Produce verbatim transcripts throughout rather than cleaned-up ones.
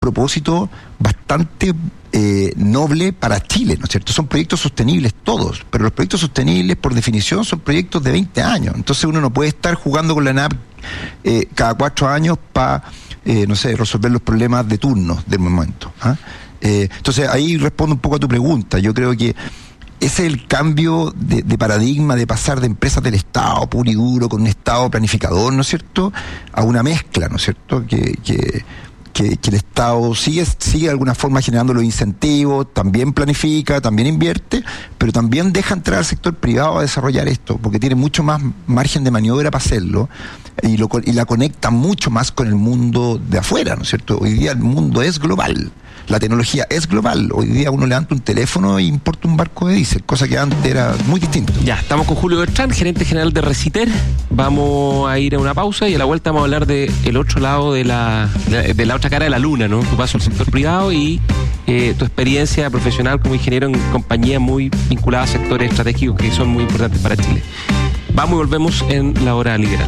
propósito bastante eh, noble para Chile, ¿no es cierto? Son proyectos sostenibles todos, pero los proyectos sostenibles por definición son proyectos de veinte años, entonces uno no puede estar jugando con la ENAP eh, cada cuatro años para, eh, no sé, resolver los problemas de turno del momento, ¿ah? Eh, entonces ahí respondo un poco a tu pregunta. Yo creo que ese es el cambio de, de paradigma de pasar de empresas del Estado puro y duro con un Estado planificador, ¿no es cierto?, a una mezcla, ¿no es cierto?, que, que, que, que el Estado sigue, sigue de alguna forma generando los incentivos, también planifica, también invierte, pero también deja entrar al sector privado a desarrollar esto, porque tiene mucho más margen de maniobra para hacerlo y, lo, y la conecta mucho más con el mundo de afuera, ¿no es cierto? Hoy día el mundo es global. La tecnología es global. Hoy día uno levanta un teléfono e importa un barco de diésel, cosa que antes era muy distinto. Ya, estamos con Julio Bertrán, gerente general de Reciter. Vamos a ir a una pausa y a la vuelta vamos a hablar del de otro lado de la, de, de la otra cara de la luna, ¿no? Tu paso al sector privado y eh, tu experiencia profesional como ingeniero en compañías muy vinculadas a sectores estratégicos que son muy importantes para Chile. Vamos y volvemos en La Hora Liberal.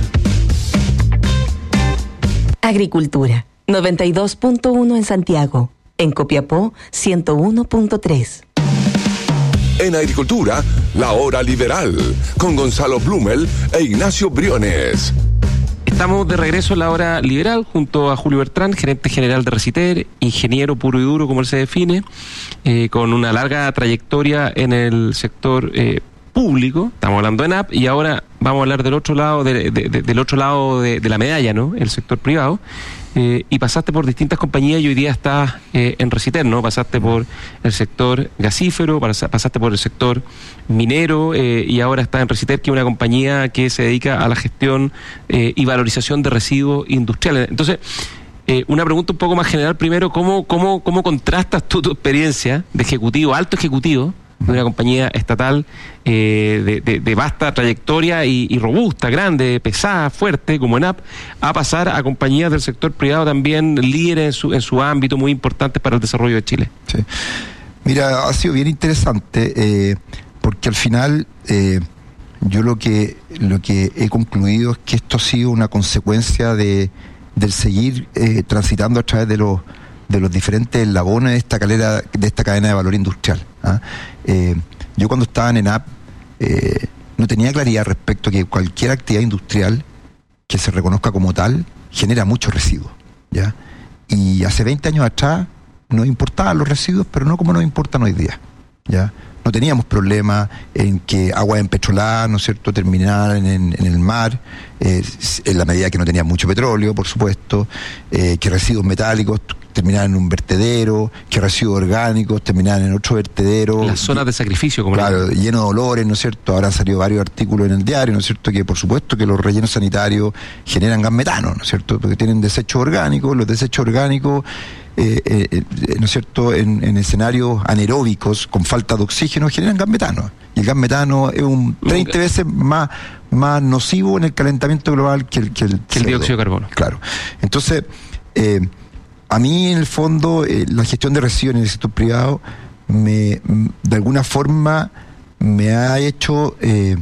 Agricultura, noventa y dos punto uno en Santiago. En Copiapó, ciento uno punto tres. En Agricultura, La Hora Liberal, con Gonzalo Blumel e Ignacio Briones. Estamos de regreso en La Hora Liberal junto a Julio Bertrán, gerente general de Reciter, ingeniero puro y duro como él se define, eh, con una larga trayectoria en el sector eh, público. Estamos hablando de ENAP y ahora vamos a hablar del otro lado de, de, de, del otro lado de, de la medalla, ¿no? El sector privado. Eh, y pasaste por distintas compañías y hoy día estás eh, en Reciter, ¿no? Pasaste por el sector gasífero, pasaste por el sector minero eh, y ahora estás en Reciter, que es una compañía que se dedica a la gestión eh, y valorización de residuos industriales. Entonces, eh, una pregunta un poco más general primero, ¿cómo, cómo, cómo contrastas tú tu experiencia de ejecutivo, alto ejecutivo, de una compañía estatal eh, de, de, de vasta trayectoria y, y robusta, grande, pesada, fuerte, como ENAP, a pasar a compañías del sector privado también líderes en su, en su ámbito, muy importantes para el desarrollo de Chile? Sí. Mira, ha sido bien interesante, eh, porque al final eh, yo lo que, lo que he concluido es que esto ha sido una consecuencia de, del seguir eh, transitando a través de los de los diferentes eslabones de esta calera, de esta cadena de valor industrial. ¿ah? Eh, yo cuando estaba en ENAP eh, no tenía claridad respecto a que cualquier actividad industrial que se reconozca como tal genera muchos residuos, ¿ya? Y hace veinte años atrás nos importaban los residuos, pero no como nos importan hoy día, ¿ya? No teníamos problema en que aguas empetroladas, ¿no es cierto?, terminaran en, en el mar, eh, en la medida que no tenía mucho petróleo, por supuesto, eh, que residuos metálicos terminaban en un vertedero, que residuos orgánicos terminaban en otro vertedero. Las zonas de sacrificio, como claro, la... lleno de olores, ¿no es cierto? Ahora han salido varios artículos en el diario, ¿no es cierto?, que por supuesto que los rellenos sanitarios generan gas metano, ¿no es cierto?, porque tienen desechos orgánicos, los desechos orgánicos, eh, eh, ¿no es cierto?, en, en escenarios anaeróbicos con falta de oxígeno generan gas metano. Y el gas metano es un treinta veces más, más nocivo en el calentamiento global que el, que el, que el dióxido de carbono. Claro. Entonces, eh, a mí, en el fondo, eh, la gestión de residuos en el sector privado, me, de alguna forma, me ha hecho, eh,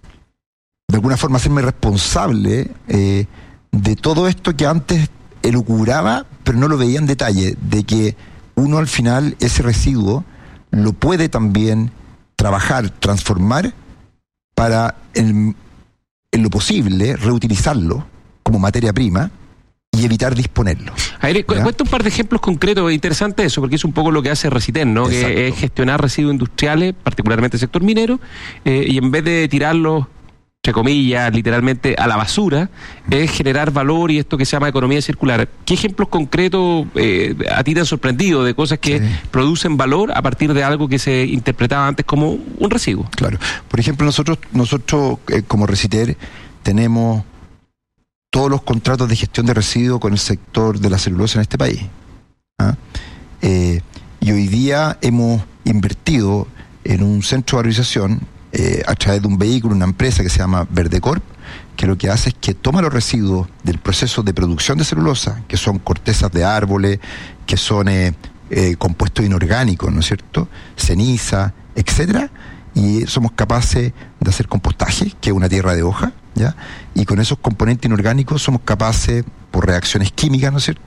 de alguna forma, hacerme responsable eh, de todo esto que antes elucubraba, pero no lo veía en detalle, de que uno al final, ese residuo, lo puede también trabajar, transformar, para, en, en lo posible, reutilizarlo como materia prima, y evitar disponerlo. A ver, ¿ya? Cuenta un par de ejemplos concretos, interesante eso, porque es un poco lo que hace Reciter, ¿no? Exacto. Que es gestionar residuos industriales, particularmente el sector minero, eh, y en vez de tirarlos, entre comillas, literalmente a la basura, es generar valor y esto que se llama economía circular. ¿Qué ejemplos concretos eh, a ti te han sorprendido de cosas que sí. producen valor a partir de algo que se interpretaba antes como un residuo? Claro. Por ejemplo, nosotros, nosotros eh, como Reciter, tenemos todos los contratos de gestión de residuos con el sector de la celulosa en este país. ¿Ah? Eh, y hoy día hemos invertido en un centro de valorización eh, a través de un vehículo, una empresa que se llama Verdecorp, que lo que hace es que toma los residuos del proceso de producción de celulosa, que son cortezas de árboles, que son eh, eh, compuestos inorgánicos, ¿no es cierto?, ceniza, etcétera, y somos capaces de hacer compostaje, que es una tierra de hoja, ¿ya? Y con esos componentes inorgánicos somos capaces, por reacciones químicas, ¿no es cierto?,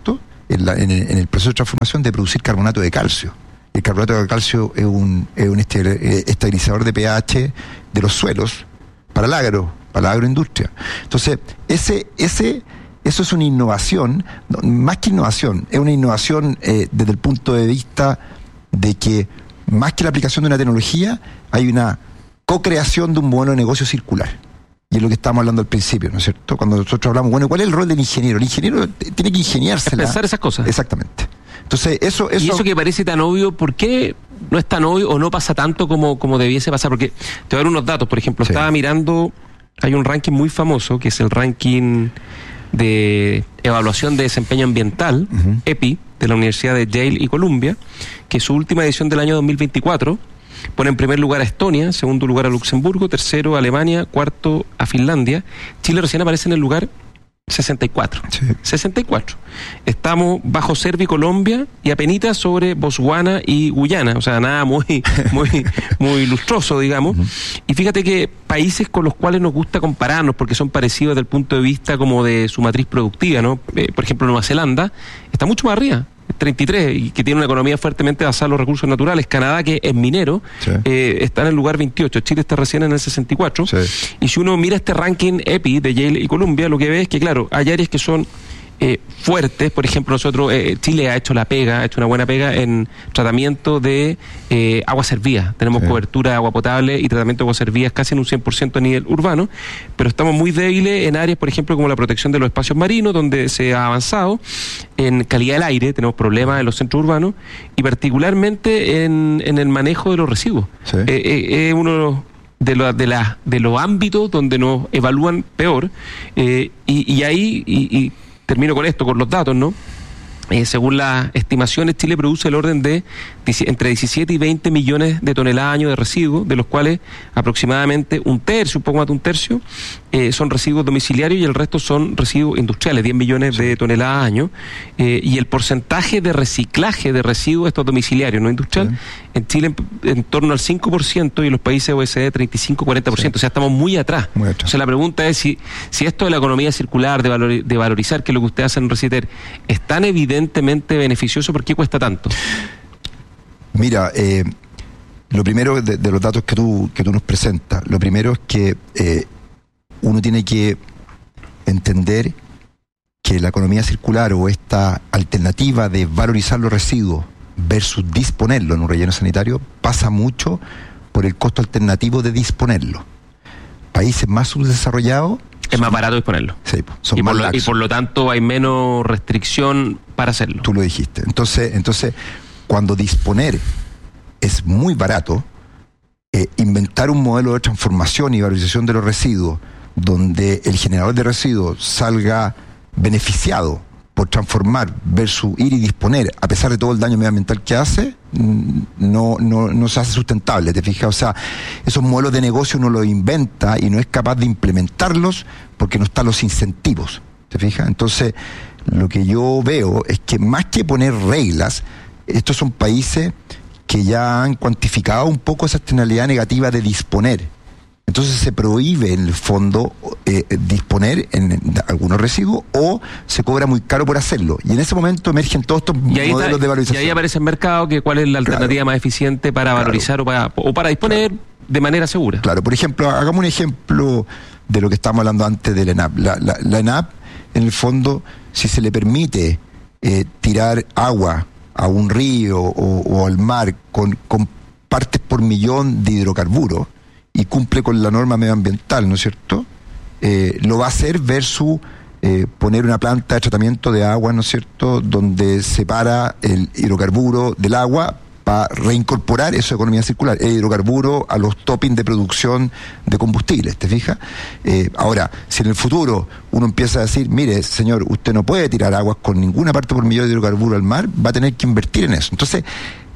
en, la, en, el, en el proceso de transformación de producir carbonato de calcio. El carbonato de calcio es un, es un estabilizador de pH de los suelos para el agro, para la agroindustria. Entonces, ese, ese, eso es una innovación, más que innovación, es una innovación eh, desde el punto de vista de que, más que la aplicación de una tecnología, hay una co-creación de un modelo de negocio circular. Y es lo que estábamos hablando al principio, ¿no es cierto? Cuando nosotros hablamos, bueno, ¿cuál es el rol del ingeniero? El ingeniero tiene que ingeniársela. Es pensar esas cosas. Exactamente. Entonces, eso, eso... Y eso que parece tan obvio, ¿por qué no es tan obvio o no pasa tanto como, como debiese pasar? Porque te voy a dar unos datos. Por ejemplo, sí. Estaba mirando, hay un ranking muy famoso, que es el ranking de evaluación de desempeño ambiental, uh-huh. E P I, de la Universidad de Yale y Columbia, que su última edición del año dos mil veinticuatro pone en primer lugar a Estonia, en segundo lugar a Luxemburgo, tercero a Alemania, cuarto a Finlandia. Chile recién aparece en el lugar sesenta y cuatro. Sí. sesenta y cuatro. Estamos bajo Serbia y Colombia y apenitas sobre Botswana y Guyana. O sea, nada muy, muy, muy lustroso, digamos. Uh-huh. Y fíjate que países con los cuales nos gusta compararnos, porque son parecidos desde el punto de vista como de su matriz productiva, ¿no? Eh, por ejemplo, Nueva Zelanda está mucho más arriba. treinta y tres, y que tiene una economía fuertemente basada en los recursos naturales. Canadá, que es minero, sí. eh, está en el lugar veintiocho. Chile está recién en el sesenta y cuatro. Sí. Y si uno mira este ranking E P I de Yale y Columbia, lo que ve es que, claro, hay áreas que son eh, fuertes. Por ejemplo, nosotros, eh, Chile ha hecho la pega, ha hecho una buena pega en tratamiento de eh, aguas servidas. Tenemos sí. cobertura de agua potable y tratamiento de aguas servidas casi en un cien por ciento a nivel urbano, pero estamos muy débiles en áreas, por ejemplo, como la protección de los espacios marinos, donde se ha avanzado. En calidad del aire tenemos problemas en los centros urbanos y particularmente en, en el manejo de los residuos. Sí. Eh, eh, es uno de los de, lo, de, la, de los ámbitos donde nos evalúan peor, eh, y, y ahí y, y termino con esto, con los datos, ¿no? Eh, según las estimaciones, Chile produce el orden de entre diecisiete y veinte millones de toneladas año de residuos, de los cuales aproximadamente un tercio, un poco más de un tercio, eh, son residuos domiciliarios y el resto son residuos industriales, diez millones sí. de toneladas año. Eh, y el porcentaje de reciclaje de residuos, estos domiciliarios, no industrial, sí. en Chile en, en torno al cinco por ciento y en los países O E C D treinta y cinco a cuarenta por ciento. Sí. O sea, estamos muy atrás. muy atrás. O sea, la pregunta es si, si esto de la economía circular, de, valor, de valorizar, que es lo que ustedes hacen en Reciter, es tan evidentemente beneficioso, ¿por qué cuesta tanto? Mira, eh, lo primero de, de los datos que tú, que tú nos presentas, lo primero es que eh, uno tiene que entender que la economía circular o esta alternativa de valorizar los residuos versus disponerlo en un relleno sanitario pasa mucho por el costo alternativo de disponerlo. Países más subdesarrollados es más barato disponerlo. Sí, son y, más por lo, y por lo tanto hay menos restricción para hacerlo. Tú lo dijiste. Entonces, entonces cuando disponer es muy barato, eh, inventar un modelo de transformación y valorización de los residuos donde el generador de residuos salga beneficiado por transformar versus ir y disponer, a pesar de todo el daño medioambiental que hace, no, no, no se hace sustentable, ¿te fijas? O sea, esos modelos de negocio uno los inventa y no es capaz de implementarlos porque no están los incentivos, ¿te fijas? Entonces, lo que yo veo es que más que poner reglas, estos son países que ya han cuantificado un poco esa externalidad negativa de disponer. Entonces se prohíbe en el fondo eh, disponer en, en algunos residuos o se cobra muy caro por hacerlo. Y en ese momento emergen todos estos modelos está, de valorización. Y ahí aparece el mercado, que cuál es la alternativa claro, más eficiente para claro, valorizar o para, o para disponer claro. de manera segura. Claro, por ejemplo, hagamos un ejemplo de lo que estábamos hablando antes de la ENAP. La, la, la ENAP, en el fondo, si se le permite eh, tirar agua a un río o, o al mar con, con partes por millón de hidrocarburos, y cumple con la norma medioambiental, ¿no es cierto? Eh, lo va a hacer versus eh, poner una planta de tratamiento de agua, ¿no es cierto?, donde separa el hidrocarburo del agua para reincorporar eso de economía circular, el hidrocarburo a los toppings de producción de combustibles, ¿te fijas? Eh, ahora, si en el futuro uno empieza a decir, mire, señor, usted no puede tirar aguas con ninguna parte por millón de hidrocarburo al mar, va a tener que invertir en eso. Entonces,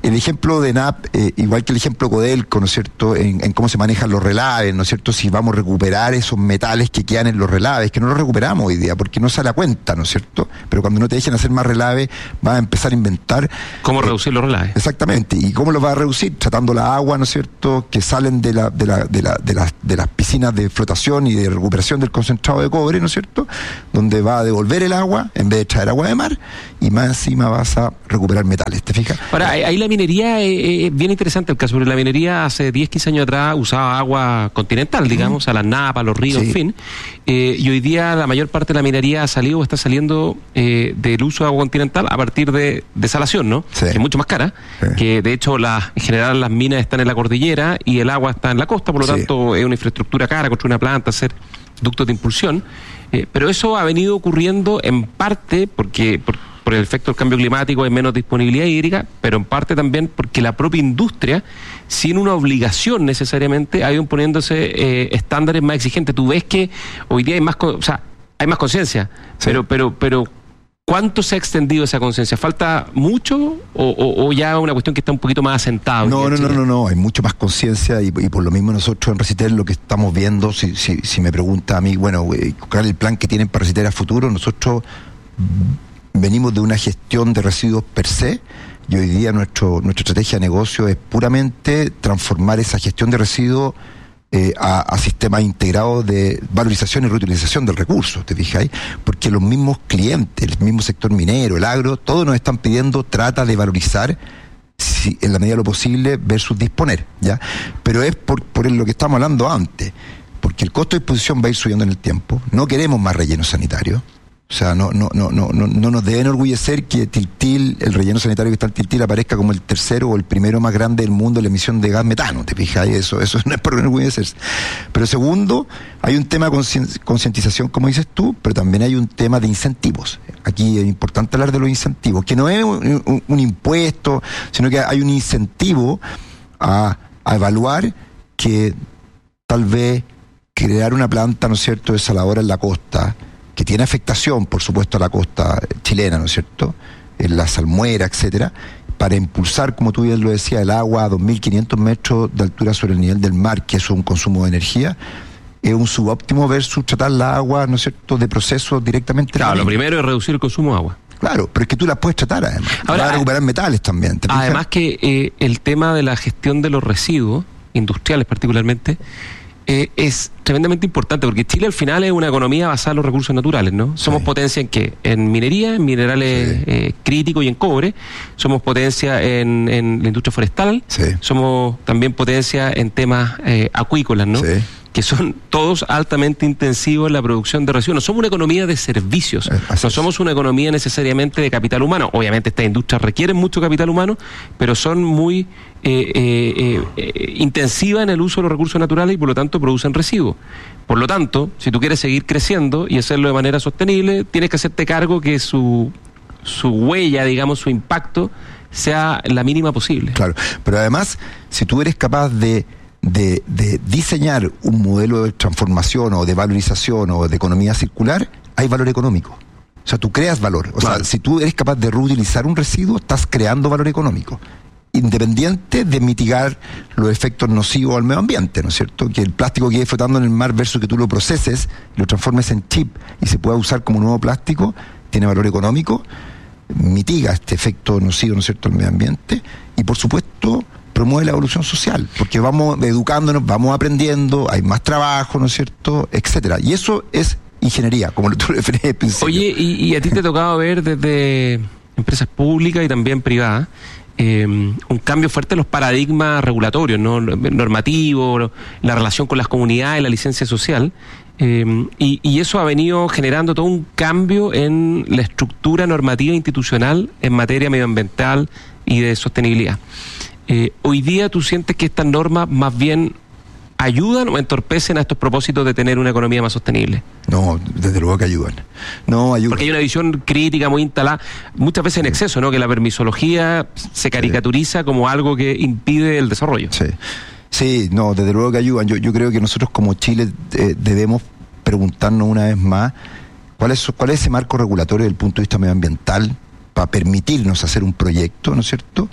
el ejemplo de N A P, eh, igual que el ejemplo Codelco, ¿no es cierto?, en, en cómo se manejan los relaves, ¿no es cierto?, si vamos a recuperar esos metales que quedan en los relaves, que no los recuperamos hoy día, porque no sale a cuenta, ¿no es cierto?, pero cuando no te dejen hacer más relaves, vas a empezar a inventar... ¿Cómo eh, reducir los relaves? Exactamente, ¿y cómo los vas a reducir? Tratando la agua, ¿no es cierto?, que salen de, la, de, la, de, la, de, las, de las piscinas de flotación y de recuperación del concentrado de cobre, ¿no es cierto?, donde va a devolver el agua, en vez de traer agua de mar, y más encima vas a recuperar metales, ¿te fijas? Ahora, ahí la minería es eh, eh, bien interesante el caso, porque la minería hace diez, quince años atrás usaba agua continental, digamos, mm. a las napas, los ríos, sí. en fin, eh, y hoy día la mayor parte de la minería ha salido o está saliendo eh, del uso de agua continental a partir de desalación, ¿no? Sí. Que es mucho más cara, sí. que de hecho la, en general las minas están en la cordillera y el agua está en la costa, por lo sí. tanto es una infraestructura cara, construir una planta, hacer ductos de impulsión, eh, pero eso ha venido ocurriendo en parte porque... Por, por el efecto del cambio climático hay menos disponibilidad hídrica, pero en parte también porque la propia industria, sin una obligación necesariamente, ha ido imponiéndose eh, estándares más exigentes. Tú ves que hoy día hay más, o sea, hay más conciencia, sí. pero, pero, pero ¿cuánto se ha extendido esa conciencia? ¿Falta mucho o, o, o ya una cuestión que está un poquito más asentada? No, no, no, no, no, hay mucho más conciencia y, y por lo mismo nosotros en Recitel lo que estamos viendo, si, si, si me pregunta a mí, bueno, ¿cuál es el plan que tienen para Recitel a futuro? Nosotros venimos de una gestión de residuos per se y hoy día nuestro, nuestra estrategia de negocio es puramente transformar esa gestión de residuos eh, a, a sistemas integrados de valorización y reutilización del recurso, ¿te fijáis? Porque los mismos clientes, el mismo sector minero, el agro, todos nos están pidiendo, trata de valorizar si, en la medida de lo posible versus disponer, ¿ya? Pero es por, por lo que estamos hablando antes, porque el costo de disposición va a ir subiendo en el tiempo, no queremos más relleno sanitario. O sea, no, no, no, no, no, no nos debe enorgullecer que Tiltil, el relleno sanitario que está en Tiltil, aparezca como el tercero o el primero más grande del mundo en la emisión de gas metano, ¿te fijas? Eso, eso no es por enorgullecerse. Pero segundo, hay un tema de concientización, como dices tú, pero también hay un tema de incentivos. Aquí es importante hablar de los incentivos, que no es un, un, un impuesto, sino que hay un incentivo a, a evaluar que tal vez crear una planta, ¿no es cierto?, desaladora en la costa, que tiene afectación, por supuesto, a la costa chilena, ¿no es cierto?, en la salmuera, etcétera, para impulsar, como tú bien lo decías, el agua a dos mil quinientos metros de altura sobre el nivel del mar, que es un consumo de energía, es un subóptimo versus tratar la agua, ¿no es cierto?, de proceso directamente. Claro, lo primero es reducir el consumo de agua. Claro, pero es que tú la puedes tratar además. Ahora, vas a recuperar metales también. Además que eh, el tema de la gestión de los residuos, industriales particularmente, Eh, es tremendamente importante porque Chile al final es una economía basada en los recursos naturales, ¿no? Somos sí. potencia en qué? En minería, en minerales sí. eh, críticos y en cobre. Somos potencia en, en la industria forestal. Sí. Somos también potencia en temas eh, acuícolas, ¿no? Sí. Que son todos altamente intensivos en la producción de residuos. No somos una economía de servicios, eh, no somos una economía necesariamente de capital humano. Obviamente estas industrias requieren mucho capital humano, pero son muy eh, eh, eh, intensivas en el uso de los recursos naturales y por lo tanto producen residuos. Por lo tanto, si tú quieres seguir creciendo y hacerlo de manera sostenible, tienes que hacerte cargo que su, su huella, digamos, su impacto sea la mínima posible. Claro, pero además, si tú eres capaz de De, de diseñar un modelo de transformación o de valorización o de economía circular, hay valor económico. O sea, tú creas valor. O claro. sea, si tú eres capaz de reutilizar un residuo, estás creando valor económico, independiente de mitigar los efectos nocivos al medio ambiente, ¿no es cierto? Que el plástico quede flotando en el mar versus que tú lo proceses, lo transformes en chip y se pueda usar como nuevo plástico, tiene valor económico, mitiga este efecto nocivo, ¿no es cierto?, al medio ambiente y, por supuesto, promueve la evolución social, porque vamos educándonos, vamos aprendiendo, hay más trabajo, ¿no es cierto?, etcétera. Y eso es ingeniería, como tú lo referías al principio. Oye, y, y a ti te ha tocado ver desde empresas públicas y también privadas eh, un cambio fuerte en los paradigmas regulatorios, ¿no?, normativos, la relación con las comunidades, la licencia social. Eh, y, y eso ha venido generando todo un cambio en la estructura normativa institucional en materia medioambiental y de sostenibilidad. Eh, hoy día tú sientes que estas normas más bien ayudan o entorpecen a estos propósitos de tener una economía más sostenible. No, desde luego que ayudan. No, ayudan. Porque hay una visión crítica muy instalada, muchas veces en exceso, ¿no?, que la permisología se caricaturiza sí. como algo que impide el desarrollo. Sí, sí, no, desde luego que ayudan. Yo, yo creo que nosotros como Chile eh, debemos preguntarnos una vez más cuál es, cuál es ese marco regulatorio desde el punto de vista medioambiental para permitirnos hacer un proyecto, ¿no es cierto?,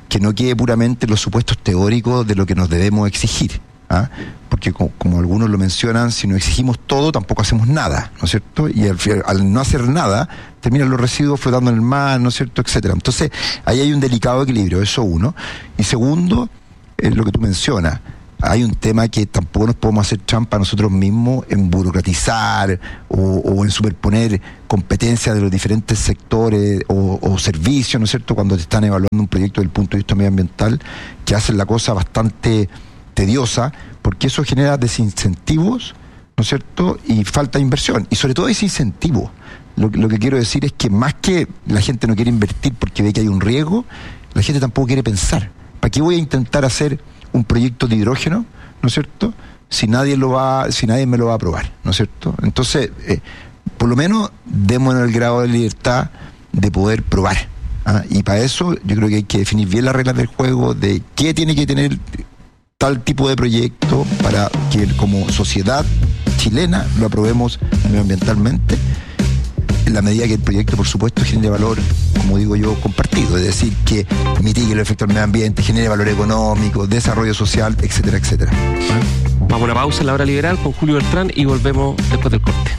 que no quede puramente los supuestos teóricos de lo que nos debemos exigir. ¿Ah? Porque como, como algunos lo mencionan, si no exigimos todo, tampoco hacemos nada, ¿no es cierto? Y al, al no hacer nada, terminan los residuos flotando en el mar, ¿no es cierto?, etcétera. Entonces, ahí hay un delicado equilibrio, eso uno. Y segundo, es lo que tú mencionas, hay un tema que tampoco nos podemos hacer trampa nosotros mismos en burocratizar o, o en superponer competencias de los diferentes sectores o, o servicios, ¿no es cierto?, cuando te están evaluando un proyecto desde el punto de vista medioambiental, que hacen la cosa bastante tediosa, porque eso genera desincentivos, ¿no es cierto?, y falta de inversión, y sobre todo desincentivos. Lo, lo que quiero decir es que más que la gente no quiere invertir porque ve que hay un riesgo, la gente tampoco quiere pensar. ¿Para qué voy a intentar hacer un proyecto de hidrógeno, ¿no es cierto?, si nadie lo va, si nadie me lo va a aprobar, ¿no es cierto? Entonces, eh, por lo menos démonos el grado de libertad de poder probar. ¿Ah? Y para eso yo creo que hay que definir bien las reglas del juego, de qué tiene que tener tal tipo de proyecto para que como sociedad chilena lo aprobemos medioambientalmente, en la medida que el proyecto, por supuesto, genere valor, como digo yo, compartido, es decir, que mitigue el efecto del medio ambiente, genere valor económico, desarrollo social, etcétera, etcétera. Vamos a una pausa en la hora liberal con Julio Bertrán y volvemos después del corte.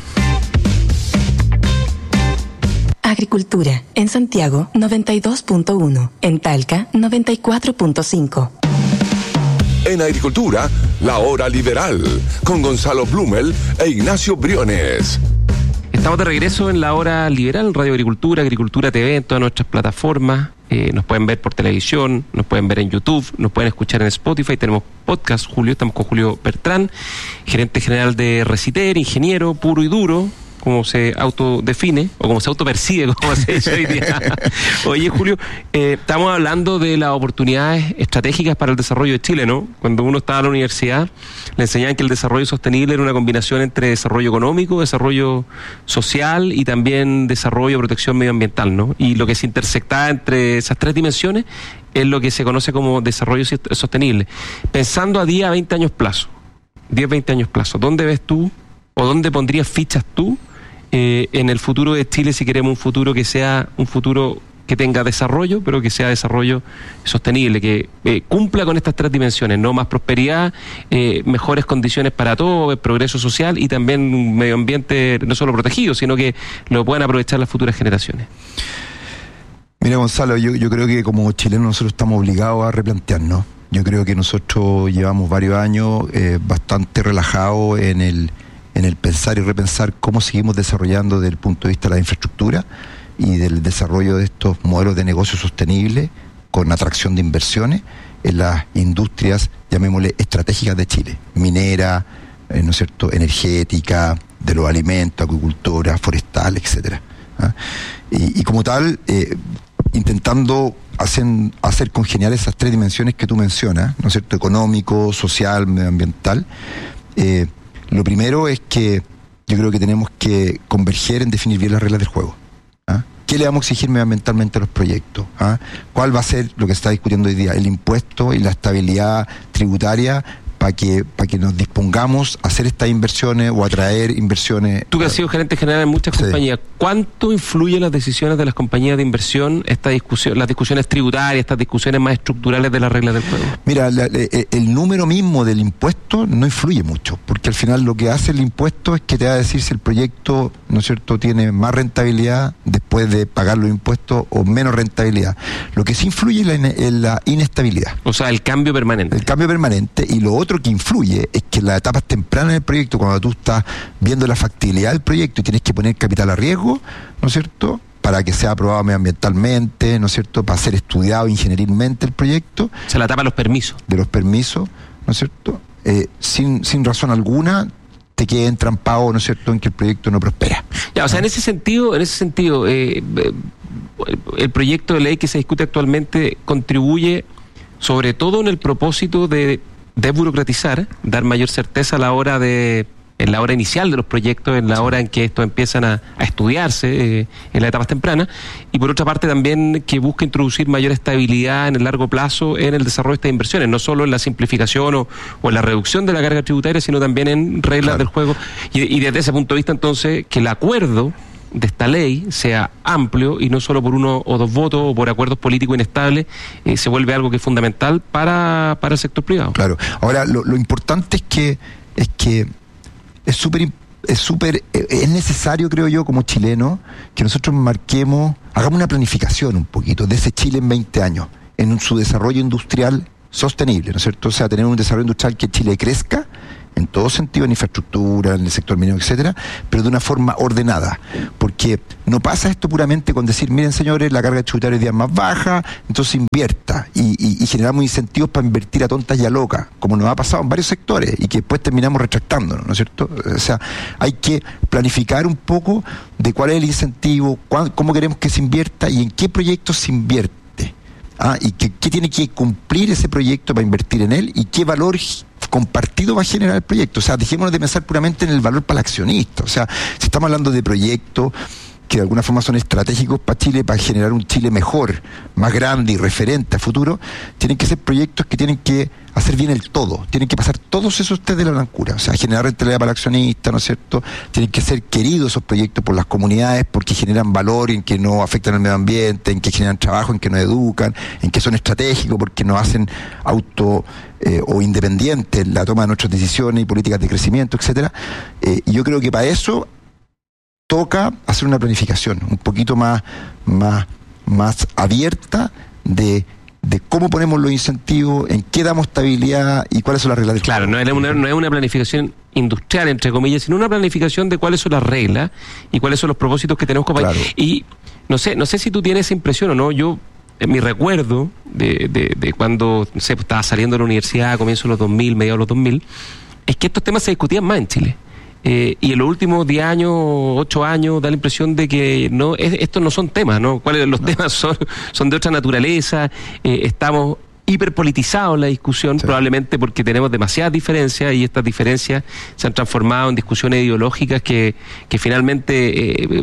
Agricultura, en Santiago noventa y dos punto uno, en Talca noventa y cuatro punto cinco. En Agricultura, la hora liberal, con Gonzalo Blumel e Ignacio Briones. Estamos de regreso en la hora liberal, en Radio Agricultura, Agricultura T V, en todas nuestras plataformas. Eh, nos pueden ver por televisión, nos pueden ver en YouTube, nos pueden escuchar en Spotify. Tenemos podcast, Julio, estamos con Julio Bertrán, gerente general de Reciter, ingeniero puro y duro, como se autodefine, o como se autopercibe, como se dice hoy día. Oye, Julio, eh, estamos hablando de las oportunidades estratégicas para el desarrollo de Chile, ¿no? Cuando uno estaba en la universidad, le enseñaban que el desarrollo sostenible era una combinación entre desarrollo económico, desarrollo social y también desarrollo y protección medioambiental, ¿no? Y lo que se intersectaba entre esas tres dimensiones es lo que se conoce como desarrollo sostenible. Pensando a diez a veinte años plazo, diez a veinte años plazo, ¿dónde ves tú o dónde pondrías fichas tú Eh, en el futuro de Chile, si queremos un futuro que sea un futuro que tenga desarrollo, pero que sea desarrollo sostenible, que eh, cumpla con estas tres dimensiones, ¿no? Más prosperidad, eh, mejores condiciones para todos, progreso social y también un medio ambiente no solo protegido, sino que lo puedan aprovechar las futuras generaciones? Mira, Gonzalo, yo, yo creo que como chilenos nosotros estamos obligados a replantearnos. Yo creo que nosotros llevamos varios años eh, bastante relajados en el en el pensar y repensar cómo seguimos desarrollando desde el punto de vista de la infraestructura y del desarrollo de estos modelos de negocio sostenibles con atracción de inversiones en las industrias, llamémosle, estratégicas de Chile, minera, eh, ¿no es cierto?, energética, de los alimentos, acuicultura, forestal, etcétera. ¿Ah? Y, y como tal, eh, intentando hacer, hacer congeniar esas tres dimensiones que tú mencionas, ¿no es cierto?, económico, social, medioambiental. eh, Lo primero es que yo creo que tenemos que converger en definir bien las reglas del juego. ¿Ah? ¿Qué le vamos a exigir medioambientalmente a los proyectos? ¿Ah? ¿Cuál va a ser lo que se está discutiendo hoy día? El impuesto y la estabilidad tributaria para que para que nos dispongamos a hacer estas inversiones o atraer inversiones. Tú que has sido gerente general en muchas sí. compañías, ¿cuánto influyen las decisiones de las compañías de inversión, esta discusión, las discusiones tributarias, estas discusiones más estructurales de las reglas del juego? Mira, la, la, el número mismo del impuesto no influye mucho, porque al final lo que hace el impuesto es que te va a decir si el proyecto, ¿no es cierto?, tiene más rentabilidad después de pagar los impuestos o menos rentabilidad. Lo que sí influye es la, es la inestabilidad. O sea, el cambio permanente. El cambio permanente, y lo otro que influye es que en las etapas tempranas del proyecto, cuando tú estás viendo la factibilidad del proyecto y tienes que poner capital a riesgo, ¿no es cierto?, para que sea aprobado medioambientalmente, ¿no es cierto?, para ser estudiado ingenierilmente el proyecto. Se la etapa de los permisos. De los permisos, ¿no es cierto?, eh, sin, sin razón alguna te quede entrampado, ¿no es cierto?, en que el proyecto no prospera. Ya, o sea, en ese sentido, en ese sentido, eh, el proyecto de ley que se discute actualmente contribuye sobre todo en el propósito de desburocratizar, dar mayor certeza a la hora de, en la hora inicial de los proyectos, en la sí. hora en que estos empiezan a, a estudiarse, eh, en las etapas tempranas, y por otra parte también que busca introducir mayor estabilidad en el largo plazo en el desarrollo de estas inversiones, no solo en la simplificación o, o en la reducción de la carga tributaria, sino también en reglas claro. del juego, y, y desde ese punto de vista entonces que el acuerdo de esta ley sea amplio y no solo por uno o dos votos o por acuerdos políticos inestables, eh, se vuelve algo que es fundamental para, para el sector privado. Claro. Ahora, lo, lo importante es que es que es súper es súper es necesario, creo yo, como chileno, que nosotros marquemos, hagamos una planificación un poquito de ese Chile en veinte años, en su desarrollo industrial sostenible, ¿no es cierto? O sea, tener un desarrollo industrial que Chile crezca en todo sentido, en infraestructura, en el sector minero, etcétera, pero de una forma ordenada, porque no pasa esto puramente con decir, miren señores, la carga tributaria hoy día es más baja, entonces invierta, y, y, y generamos incentivos para invertir a tontas y a locas, como nos ha pasado en varios sectores, y que después terminamos retractándonos, ¿no es cierto? O sea, hay que planificar un poco de cuál es el incentivo, cuál, cómo queremos que se invierta y en qué proyectos se invierte, ¿ah? Y que, qué tiene que cumplir ese proyecto para invertir en él, y qué valor compartido va a generar el proyecto. O sea, dejémonos de pensar puramente en el valor para el accionista. O sea, si estamos hablando de proyectos que de alguna forma son estratégicos para Chile, para generar un Chile mejor, más grande y referente a futuro, tienen que ser proyectos que tienen que hacer bien el todo, tienen que pasar todos esos test de la blancura, o sea, generar rentabilidad para el accionista, ¿no es cierto? Tienen que ser queridos esos proyectos por las comunidades porque generan valor, en que no afectan al medio ambiente, en que generan trabajo, en que nos educan, en que son estratégicos porque nos hacen auto eh, o independientes la toma de nuestras decisiones y políticas de crecimiento, etcétera. Eh, y yo creo que para eso toca hacer una planificación un poquito más, más, más abierta de, de cómo ponemos los incentivos, en qué damos estabilidad y cuáles son las reglas del Claro, no es una, no es una planificación industrial, entre comillas, sino una planificación de cuáles son las reglas y cuáles son los propósitos que tenemos como país. Claro. Y no sé, no sé si tú tienes esa impresión o no. Yo, en mi recuerdo de, de, de cuando no sé, estaba saliendo de la universidad a comienzos de los dos mil, mediados de los dos mil, es que estos temas se discutían más en Chile. Eh, y en los últimos diez años, ocho años, da la impresión de que no es, estos no son temas, ¿no? ¿Cuáles los no. temas son? Son de otra naturaleza, eh, estamos hiperpolitizados en la discusión, sí. probablemente porque tenemos demasiadas diferencias y estas diferencias se han transformado en discusiones ideológicas que, que finalmente eh,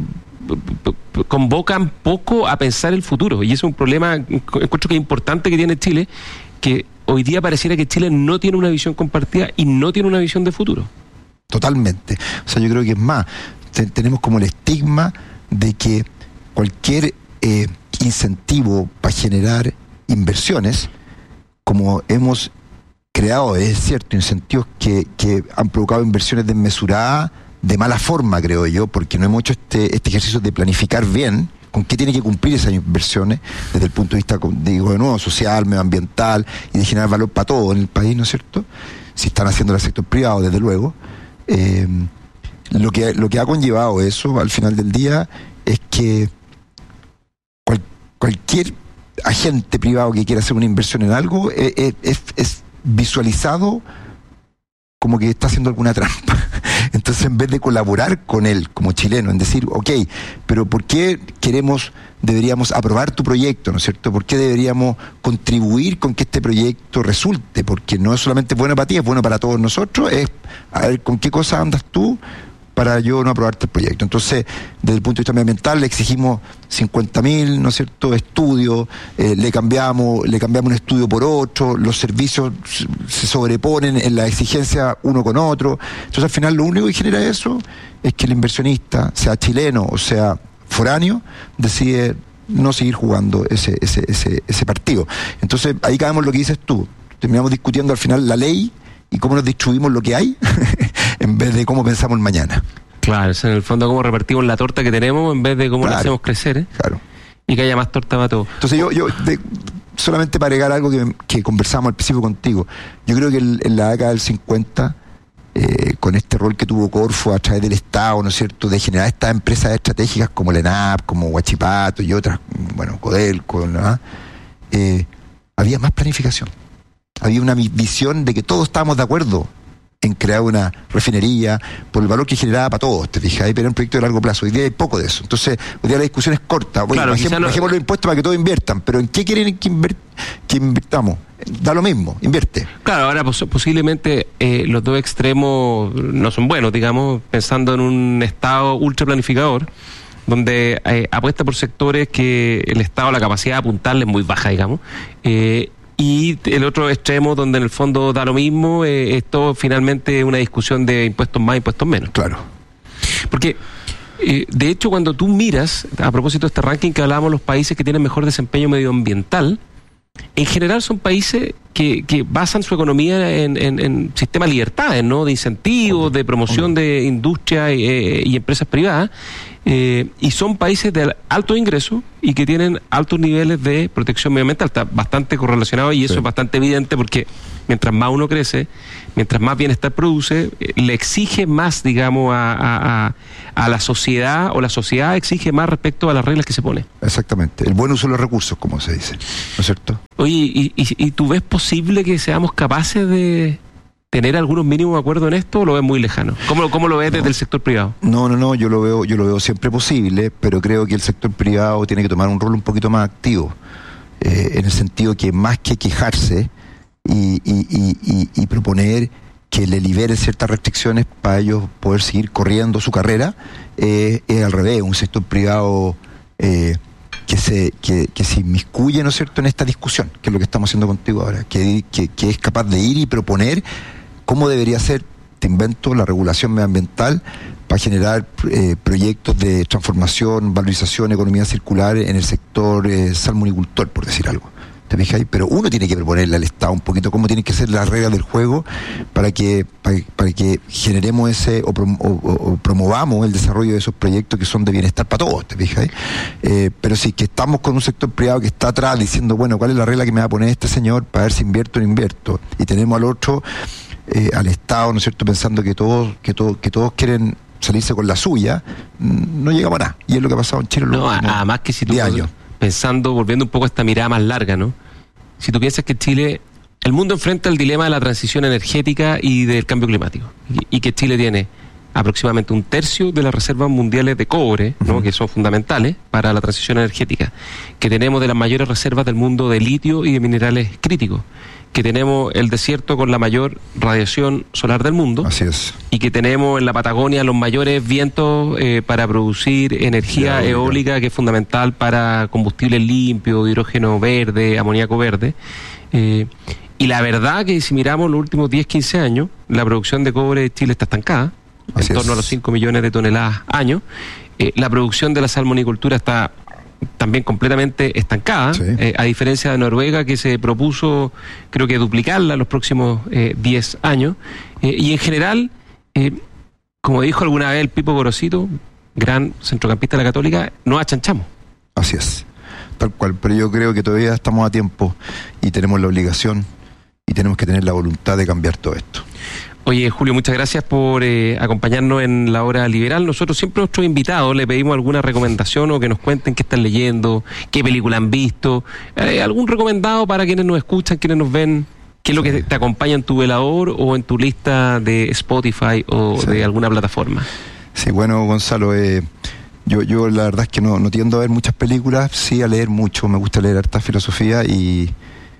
convocan poco a pensar el futuro. Y eso es un problema, encuentro que es importante que tiene Chile, que hoy día pareciera que Chile no tiene una visión compartida y no tiene una visión de futuro. Totalmente. O sea, yo creo que es más, te, tenemos como el estigma de que cualquier eh, incentivo para generar inversiones, como hemos creado, es cierto, incentivos que, que han provocado inversiones desmesuradas, de mala forma, creo yo, porque no hemos hecho este, este ejercicio de planificar bien con qué tiene que cumplir esas inversiones desde el punto de vista, digo de nuevo, social, medioambiental y de generar valor para todo en el país, ¿no es cierto? Si están haciendo el sector privado, desde luego. Eh, lo que lo que ha conllevado eso al final del día es que cual, cualquier agente privado que quiera hacer una inversión en algo es, es, es visualizado como que está haciendo alguna trampa. Entonces, en vez de colaborar con él como chileno, en decir, ok, pero ¿por qué queremos, deberíamos aprobar tu proyecto, ¿no es cierto? ¿Por qué deberíamos contribuir con que este proyecto resulte? Porque no es solamente bueno para ti, es bueno para todos nosotros, es a ver con qué cosa andas tú para yo no aprobarte el proyecto. Entonces, desde el punto de vista medioambiental, le exigimos cincuenta mil, ¿no es cierto?, estudios, eh, le cambiamos le cambiamos un estudio por otro, los servicios se sobreponen en la exigencia uno con otro. Entonces, al final, lo único que genera eso es que el inversionista, sea chileno o sea foráneo, decide no seguir jugando ese, ese, ese, ese partido. Entonces, ahí caemos lo que dices tú. Terminamos discutiendo al final la ley y cómo nos distribuimos lo que hay en vez de cómo pensamos el mañana. Claro, es en el fondo cómo repartimos la torta que tenemos en vez de cómo claro, la hacemos crecer, ¿eh? Claro. Y que haya más torta para todos. Entonces yo, yo de, solamente para agregar algo que, que conversamos al principio contigo, yo creo que el, en la década del cincuenta, eh, con este rol que tuvo Corfo a través del Estado, ¿no es cierto?, de generar estas empresas estratégicas como la ENAP, como Huachipato y otras, bueno, Codelco, ¿no? eh, había más planificación. Había una visión de que todos estábamos de acuerdo en crear una refinería por el valor que generaba para todos, te fijas, pero era un proyecto de largo plazo. Hoy día hay poco de eso. Entonces, hoy día la discusión es corta. Oye, claro, bajemos, no... bajemos los impuestos para que todos inviertan, pero ¿en qué quieren que, inver... que invirtamos? Da lo mismo, invierte. Claro, ahora pos posiblemente eh, los dos extremos no son buenos, digamos, pensando en un Estado ultra planificador, donde eh, apuesta por sectores que el Estado, la capacidad de apuntarle es muy baja, digamos, eh, y el otro extremo donde en el fondo da lo mismo, eh, esto finalmente es una discusión de impuestos más, impuestos menos. Claro. Porque Eh, de hecho, cuando tú miras, a propósito de este ranking que hablábamos, los países que tienen mejor desempeño medioambiental, en general son países que, que basan su economía en, en, en sistemas de libertades, ¿no? De incentivos, de promoción de industria eh, y empresas privadas, eh, y son países de alto ingreso y que tienen altos niveles de protección medioambiental. Está bastante correlacionado y eso sí. Es bastante evidente porque mientras más uno crece, mientras más bienestar produce, eh, le exige más, digamos, a, a, a, a la sociedad, o la sociedad exige más respecto a las reglas que se pone. Exactamente. El buen uso de los recursos, como se dice, ¿no es cierto? Oye, ¿y, y, y tú ves posible que seamos capaces de tener algunos mínimos acuerdos en esto o lo ves muy lejano? ¿Cómo, cómo lo ves no, desde el sector privado? No, no, no, yo lo veo, yo lo veo siempre posible, pero creo que el sector privado tiene que tomar un rol un poquito más activo, eh, en el sentido que más que quejarse y, y, y, y, y proponer que le liberen ciertas restricciones para ellos poder seguir corriendo su carrera, eh, es al revés, un sector privado eh, que se que, que se inmiscuye, ¿no es cierto?, en esta discusión, que es lo que estamos haciendo contigo ahora, que, que, que es capaz de ir y proponer cómo debería ser, te invento, la regulación medioambiental para generar eh, proyectos de transformación, valorización, economía circular en el sector eh, salmonicultor, por decir algo. ¿Te fijas? Pero uno tiene que proponerle al Estado un poquito cómo tienen que ser las reglas del juego para que para, para que generemos ese o, prom, o, o promovamos el desarrollo de esos proyectos que son de bienestar para todos, ¿te fijas? Eh, pero sí que estamos con un sector privado que está atrás diciendo, bueno, ¿cuál es la regla que me va a poner este señor para ver si invierto o no invierto? Y tenemos al otro, eh, al Estado, ¿no es cierto?, pensando que todos, que todos, que todos quieren salirse con la suya, no llegamos a nada. Y es lo que ha pasado en Chile en los no, últimos además que si tú diez años. Pensando, volviendo un poco a esta mirada más larga, ¿no? Si tú piensas que Chile, el mundo enfrenta el dilema de la transición energética y del cambio climático, y, y que Chile tiene aproximadamente un tercio de las reservas mundiales de cobre, ¿no? Uh-huh. Que son fundamentales para la transición energética, que tenemos de las mayores reservas del mundo de litio y de minerales críticos, que tenemos el desierto con la mayor radiación solar del mundo. Así es. Y que tenemos en la Patagonia los mayores vientos eh, para producir energía eólica. eólica, que es fundamental para combustibles limpios, hidrógeno verde, amoníaco verde. Eh, y la verdad que si miramos los últimos diez, quince años, la producción de cobre de Chile está estancada, Así en torno es. a los cinco millones de toneladas año. Eh, la producción de la salmonicultura está también completamente estancada, sí. eh, a diferencia de Noruega, que se propuso, creo que duplicarla en los próximos eh, diez años. Eh, y en general, eh, como dijo alguna vez el Pipo Gorosito, gran centrocampista de la Católica, no achanchamos. Así es, tal cual, pero yo creo que todavía estamos a tiempo y tenemos la obligación y tenemos que tener la voluntad de cambiar todo esto. Oye, Julio, muchas gracias por eh, acompañarnos en La Hora Liberal. Nosotros siempre a nuestros invitados le pedimos alguna recomendación o que nos cuenten qué están leyendo, qué película han visto, eh, algún recomendado para quienes nos escuchan, quienes nos ven, qué es lo que te acompaña en tu velador o en tu lista de Spotify o sí. de alguna plataforma. Sí, bueno, Gonzalo, eh, yo, yo la verdad es que no, no tiendo a ver muchas películas, sí a leer mucho, me gusta leer harta filosofía y,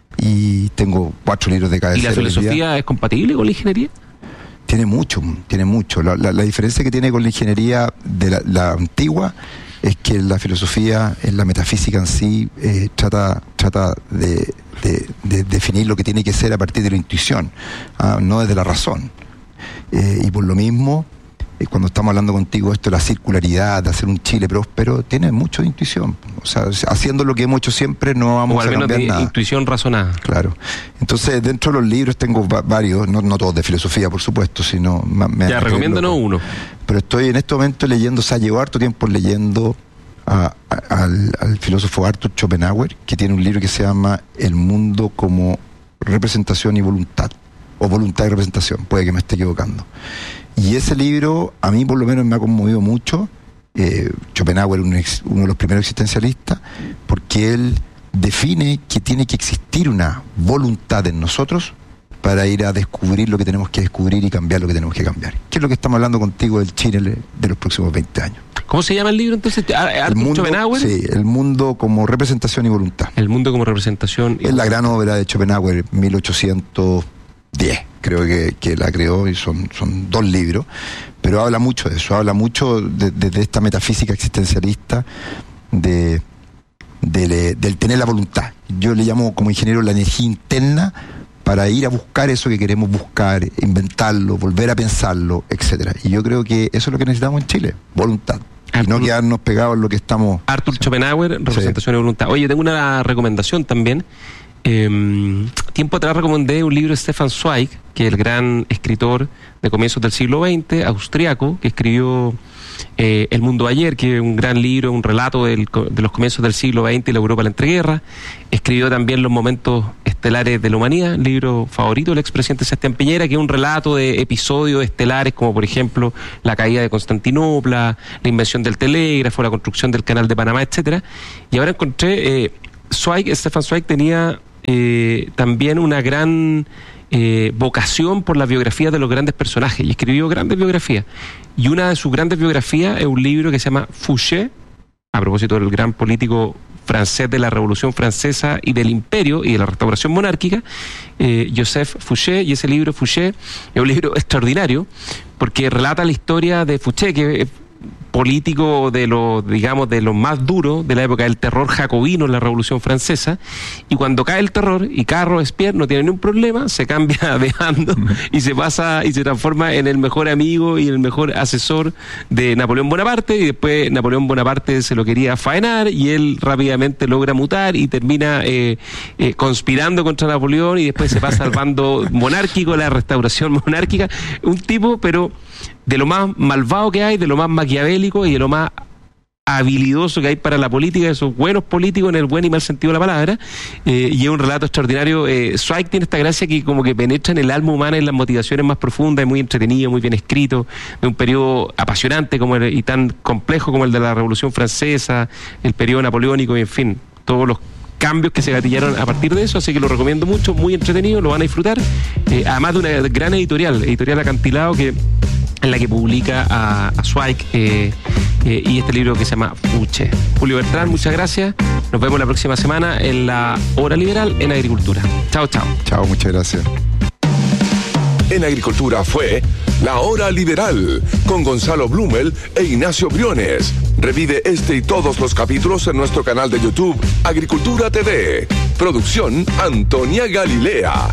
y tengo cuatro libros de cabecera. ¿Y la filosofía es compatible con la ingeniería? Tiene mucho, tiene mucho. La, la, la diferencia que tiene con la ingeniería de la, la antigua es que la filosofía, en la metafísica en sí, eh, trata trata de, de, de definir lo que tiene que ser a partir de la intuición, ah, no desde la razón. Eh, y por lo mismo, eh, cuando estamos hablando contigo esto de la circularidad, de hacer un Chile próspero, tiene mucho de intuición. O sea, haciendo lo que hemos hecho siempre no vamos a cambiar nada. Intuición razonada. Claro. Entonces, dentro de los libros tengo va- varios, no, no todos de filosofía, por supuesto, sino... Me, ya, recomiéndanos uno. Pero estoy en este momento leyendo, o sea, llevo harto tiempo leyendo a, a, al, al filósofo Arthur Schopenhauer, que tiene un libro que se llama El mundo como representación y voluntad, o voluntad y representación, puede que me esté equivocando. Y ese libro, a mí por lo menos me ha conmovido mucho. Eh, Schopenhauer, un ex, uno de los primeros existencialistas, porque él define que tiene que existir una voluntad en nosotros para ir a descubrir lo que tenemos que descubrir y cambiar lo que tenemos que cambiar. ¿Qué es lo que estamos hablando contigo del Chile de los próximos veinte años? ¿Cómo se llama el libro entonces? El mundo, Schopenhauer. Sí, El mundo como representación y voluntad. El mundo como representación. Es la gran obra de Schopenhauer, mil ochocientos diez, creo que, que la creó, y son, son dos libros, pero habla mucho de eso, habla mucho de, de, de esta metafísica existencialista, de, de, de, del tener la voluntad. Yo le llamo como ingeniero la energía interna para ir a buscar eso que queremos buscar, inventarlo, volver a pensarlo, etcétera. Y yo creo que eso es lo que necesitamos en Chile, voluntad. y no quedarnos pegados en lo que estamos... Arthur sí. Schopenhauer, Representación sí. y Voluntad. Oye, tengo una recomendación también. Eh, tiempo atrás recomendé un libro de Stefan Zweig, que es el gran escritor de comienzos del siglo veinte, austriaco, que escribió eh, El mundo de ayer, que es un gran libro, un relato del, de los comienzos del siglo veinte y la Europa de la entreguerra. Escribió también Los momentos estelares de la humanidad, libro favorito del expresidente Sebastián Piñera, que es un relato de episodios estelares como por ejemplo la caída de Constantinopla, la invención del telégrafo, la construcción del canal de Panamá, etcétera. Y ahora encontré, eh, Zweig, Stefan Zweig tenía eh, también una gran eh, vocación por las biografías de los grandes personajes y escribió grandes biografías. Y una de sus grandes biografías es un libro que se llama Fouché, a propósito del gran político francés de la Revolución Francesa y del Imperio y de la restauración monárquica, eh, Joseph Fouché, y ese libro, Fouché, es un libro extraordinario porque relata la historia de Fouché, que es político de los, digamos, de los más duros de la época del terror jacobino en la Revolución Francesa, y cuando cae el terror y cae Robespierre no tiene ningún problema, se cambia de bando y se pasa y se transforma en el mejor amigo y el mejor asesor de Napoleón Bonaparte, y después Napoleón Bonaparte se lo quería faenar y él rápidamente logra mutar y termina eh, eh, conspirando contra Napoleón y después se pasa al bando monárquico, la restauración monárquica, un tipo pero de lo más malvado que hay, de lo más maquiavélico y de lo más habilidoso que hay para la política, de esos buenos políticos en el buen y mal sentido de la palabra, eh, y es un relato extraordinario. eh, Zweig tiene esta gracia que como que penetra en el alma humana, en las motivaciones más profundas, es muy entretenido, muy bien escrito, de un periodo apasionante como el, y tan complejo como el de la Revolución Francesa, el periodo napoleónico y en fin, todos los cambios que se gatillaron a partir de eso, así que lo recomiendo mucho, muy entretenido, lo van a disfrutar, eh, además de una gran editorial, editorial Acantilado, que en la que publica a, a Zweig eh, eh, y este libro que se llama Fouché. Julio Bertrán, muchas gracias. Nos vemos la próxima semana en la Hora Liberal en Agricultura. Chao, chao. Chao, muchas gracias. En Agricultura fue La Hora Liberal con Gonzalo Blumel e Ignacio Briones. Revive este y todos los capítulos en nuestro canal de YouTube Agricultura T V. Producción Antonia Galilea.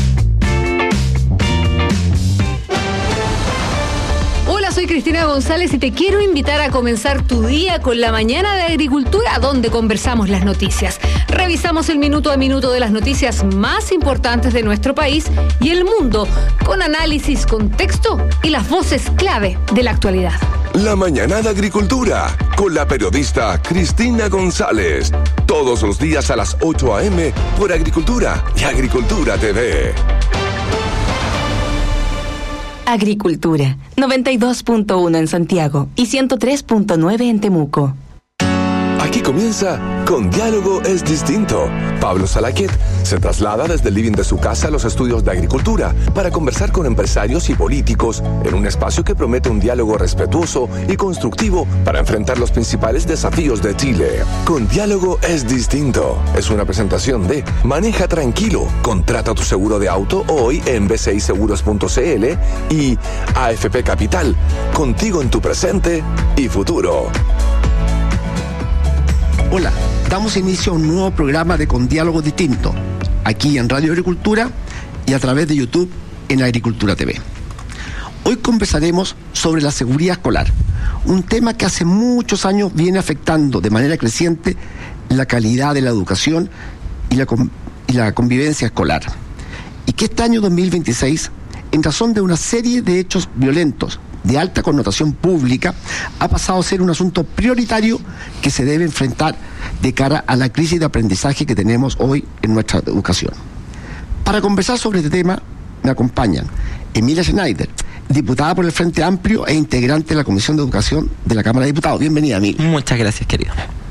Hola, soy Cristina González y te quiero invitar a comenzar tu día con la mañana de Agricultura, donde conversamos las noticias. Revisamos el minuto a minuto de las noticias más importantes de nuestro país y el mundo, con análisis, contexto y las voces clave de la actualidad. La mañana de Agricultura con la periodista Cristina González. Todos los días a las ocho a eme por Agricultura y Agricultura T V. Agricultura, noventa y dos punto uno en Santiago y ciento tres punto nueve en Temuco. Aquí comienza Con Diálogo es Distinto. Pablo Salaquet se traslada desde el living de su casa a los estudios de Agricultura para conversar con empresarios y políticos en un espacio que promete un diálogo respetuoso y constructivo para enfrentar los principales desafíos de Chile. Con Diálogo es Distinto es una presentación de Maneja Tranquilo, contrata tu seguro de auto hoy en b c i seguros punto c l y A F P Capital, contigo en tu presente y futuro. Hola, damos inicio a un nuevo programa de Con Diálogo Distinto, aquí en Radio Agricultura y a través de YouTube en Agricultura T V. Hoy conversaremos sobre la seguridad escolar, un tema que hace muchos años viene afectando de manera creciente la calidad de la educación y la, y la convivencia escolar. Y que este año dos mil veintiséis, en razón de una serie de hechos violentos de alta connotación pública, ha pasado a ser un asunto prioritario que se debe enfrentar de cara a la crisis de aprendizaje que tenemos hoy en nuestra educación. Para conversar sobre este tema, me acompañan Emilia Schneider, diputada por el Frente Amplio e integrante de la Comisión de Educación de la Cámara de Diputados. Bienvenida, Emilia. Muchas gracias, querido.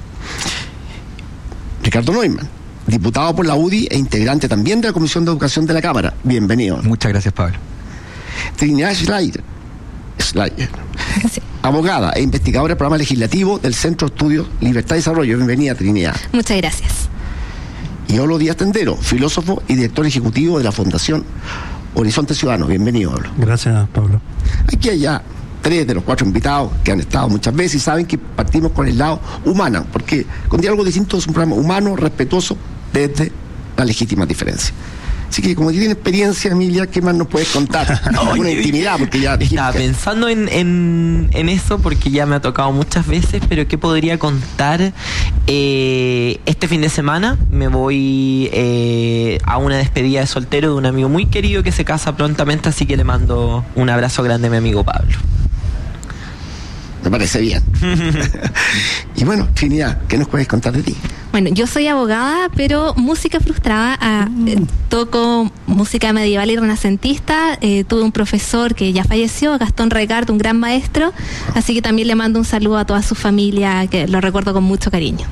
Ricardo Neumann, diputado por la U D I e integrante también de la Comisión de Educación de la Cámara. Bienvenido. Muchas gracias, Pablo. Trinidad Schleider, Schleider sí. abogada e investigadora del programa legislativo del Centro de Estudios Libertad y Desarrollo. Bienvenida, Trinidad. Muchas gracias. Y Olo Díaz Tendero, filósofo y director ejecutivo de la Fundación Horizonte Ciudadano. Bienvenido, Olo. Gracias, Pablo. Aquí hay ya tres de los cuatro invitados que han estado muchas veces y saben que partimos con el lado humano, porque Con Diálogo Distinto es un programa humano, respetuoso, desde la legítima diferencia. Así que como tiene experiencia, Emilia, ¿qué más nos puedes contar? Una intimidad, porque ya dijiste. Estaba pensando en, en, en eso porque ya me ha tocado muchas veces, pero ¿qué podría contar? Eh, este fin de semana me voy eh, a una despedida de soltero de un amigo muy querido que se casa prontamente, así que le mando un abrazo grande a mi amigo Pablo. Me parece bien. Y bueno, Trinidad, ¿qué nos puedes contar de ti? Bueno, yo soy abogada, pero música frustrada. Ah, eh, toco música medieval y renacentista. Eh, tuve un profesor que ya falleció, Gastón Recart, un gran maestro. Así que también le mando un saludo a toda su familia, que lo recuerdo con mucho cariño.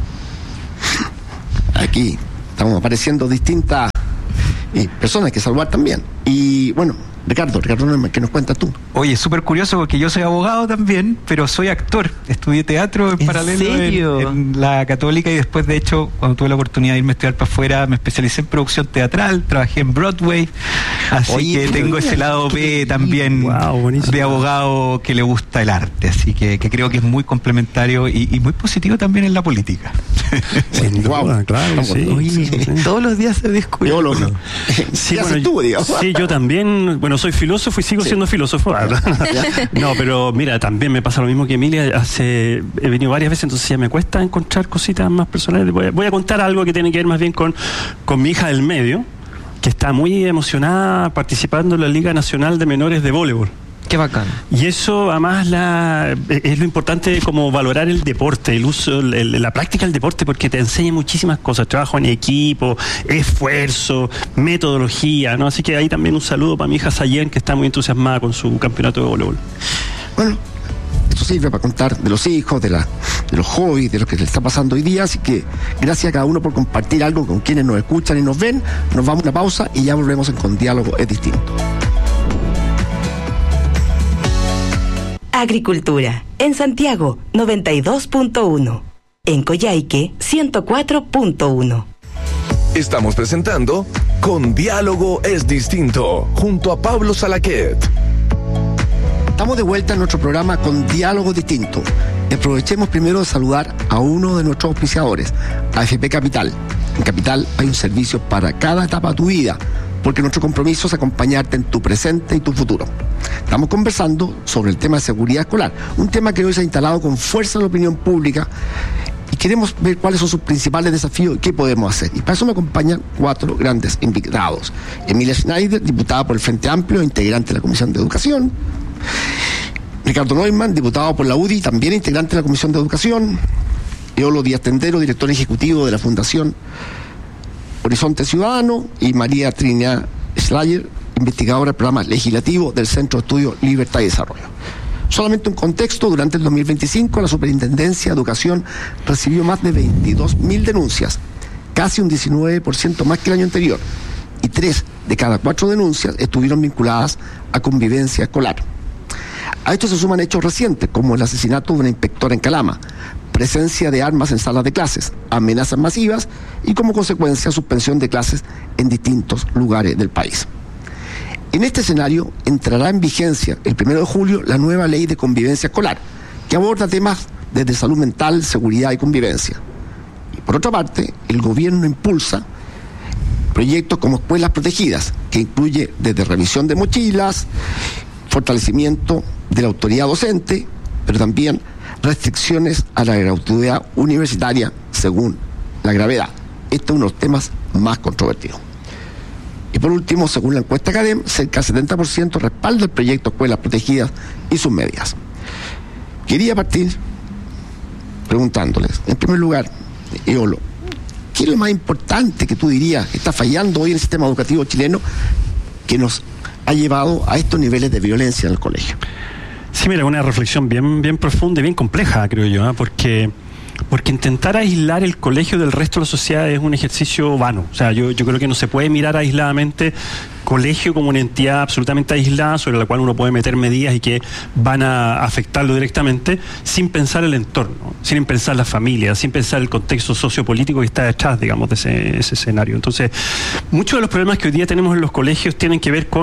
Aquí estamos apareciendo distintas eh, personas que saludar también. Y bueno, Ricardo, Ricardo, ¿qué nos cuentas tú? Oye, súper curioso porque yo soy abogado también, pero soy actor. Estudié teatro en, ¿En paralelo serio? en, en la Católica y después, de hecho, cuando tuve la oportunidad de irme a estudiar para afuera, me especialicé en producción teatral, trabajé en Broadway, así Oye, que tengo ese lado B también Wow, de abogado que le gusta el arte, así que, que creo que es muy complementario y, y muy positivo también en la política. Sin duda, Wow. claro, sí. Oye, sí, sí. todos los días se descubre. Yo lo Sí, ¿Qué bueno, haces tú, digamos? sí, yo también, bueno, soy filósofo y sigo Sí. siendo filósofo. No, pero mira, también me pasa lo mismo que Emilia. Hace, he venido varias veces, entonces ya me cuesta encontrar cositas más personales. Voy a, voy a contar algo que tiene que ver más bien con, con mi hija del medio, que está muy emocionada participando en la Liga Nacional de Menores de Voleibol. Qué bacán. Y eso además la, es lo importante, como valorar el deporte, el uso, el, la práctica del deporte, porque te enseña muchísimas cosas, trabajo en equipo, esfuerzo, metodología, ¿no? Así que ahí también un saludo para mi hija Sayen, que está muy entusiasmada con su campeonato de voleibol. Bueno, esto sirve para contar de los hijos, de, la, de los hobbies, de lo que le está pasando hoy día. Así que gracias a cada uno por compartir algo con quienes nos escuchan y nos ven. Nos vamos a una pausa y ya volvemos en Con Diálogo es Distinto. Agricultura. En Santiago, noventa y dos punto uno. En Coyhaique, ciento cuatro punto uno. Estamos presentando Con Diálogo es Distinto, junto a Pablo Salaquet. Estamos de vuelta en nuestro programa Con Diálogo Distinto. Y aprovechemos primero de saludar a uno de nuestros auspiciadores, A F P Capital. En Capital hay un servicio para cada etapa de tu vida, porque nuestro compromiso es acompañarte en tu presente y tu futuro. Estamos conversando sobre el tema de seguridad escolar, un tema que hoy se ha instalado con fuerza en la opinión pública y queremos ver cuáles son sus principales desafíos y qué podemos hacer. Y para eso me acompañan cuatro grandes invitados. Emilia Schneider, diputada por el Frente Amplio, integrante de la Comisión de Educación. Ricardo Neumann, diputado por la U D I, también integrante de la Comisión de Educación. Eolo Díaz Tendero, director ejecutivo de la Fundación Horizonte Ciudadano, y María Trinidad Slayer, investigadora del programa legislativo del Centro de Estudios Libertad y Desarrollo. Solamente un contexto: durante el dos mil veinticinco la Superintendencia de Educación recibió más de veintidós mil denuncias, casi un diecinueve por ciento más que el año anterior, y tres de cada cuatro denuncias estuvieron vinculadas a convivencia escolar. A esto se suman hechos recientes, como el asesinato de una inspectora en Calama, presencia de armas en salas de clases, amenazas masivas y, como consecuencia, suspensión de clases en distintos lugares del país. En este escenario entrará en vigencia el primero de julio la nueva ley de convivencia escolar, que aborda temas desde salud mental, seguridad y convivencia. Y por otra parte, el gobierno impulsa proyectos como escuelas protegidas, que incluye desde revisión de mochilas, fortalecimiento de la autoridad docente, pero también restricciones a la gratuidad universitaria según la gravedad. Este es uno de los temas más controvertidos. Y por último, según la encuesta Academ, cerca del setenta por ciento respalda el proyecto Escuelas Protegidas y sus medidas. Quería partir preguntándoles, en primer lugar, Eolo, ¿qué es lo más importante que tú dirías que está fallando hoy en el sistema educativo chileno que nos ha llevado a estos niveles de violencia en el colegio? Sí, mira, una reflexión bien, bien profunda y bien compleja, creo yo, ¿eh? porque porque intentar aislar el colegio del resto de la sociedad es un ejercicio vano. O sea, yo, yo creo que no se puede mirar aisladamente colegio como una entidad absolutamente aislada sobre la cual uno puede meter medidas y que van a afectarlo directamente sin pensar el entorno, sin pensar la familia, sin pensar el contexto sociopolítico que está detrás, digamos, de ese, ese escenario. Entonces, muchos de los problemas que hoy día tenemos en los colegios tienen que ver con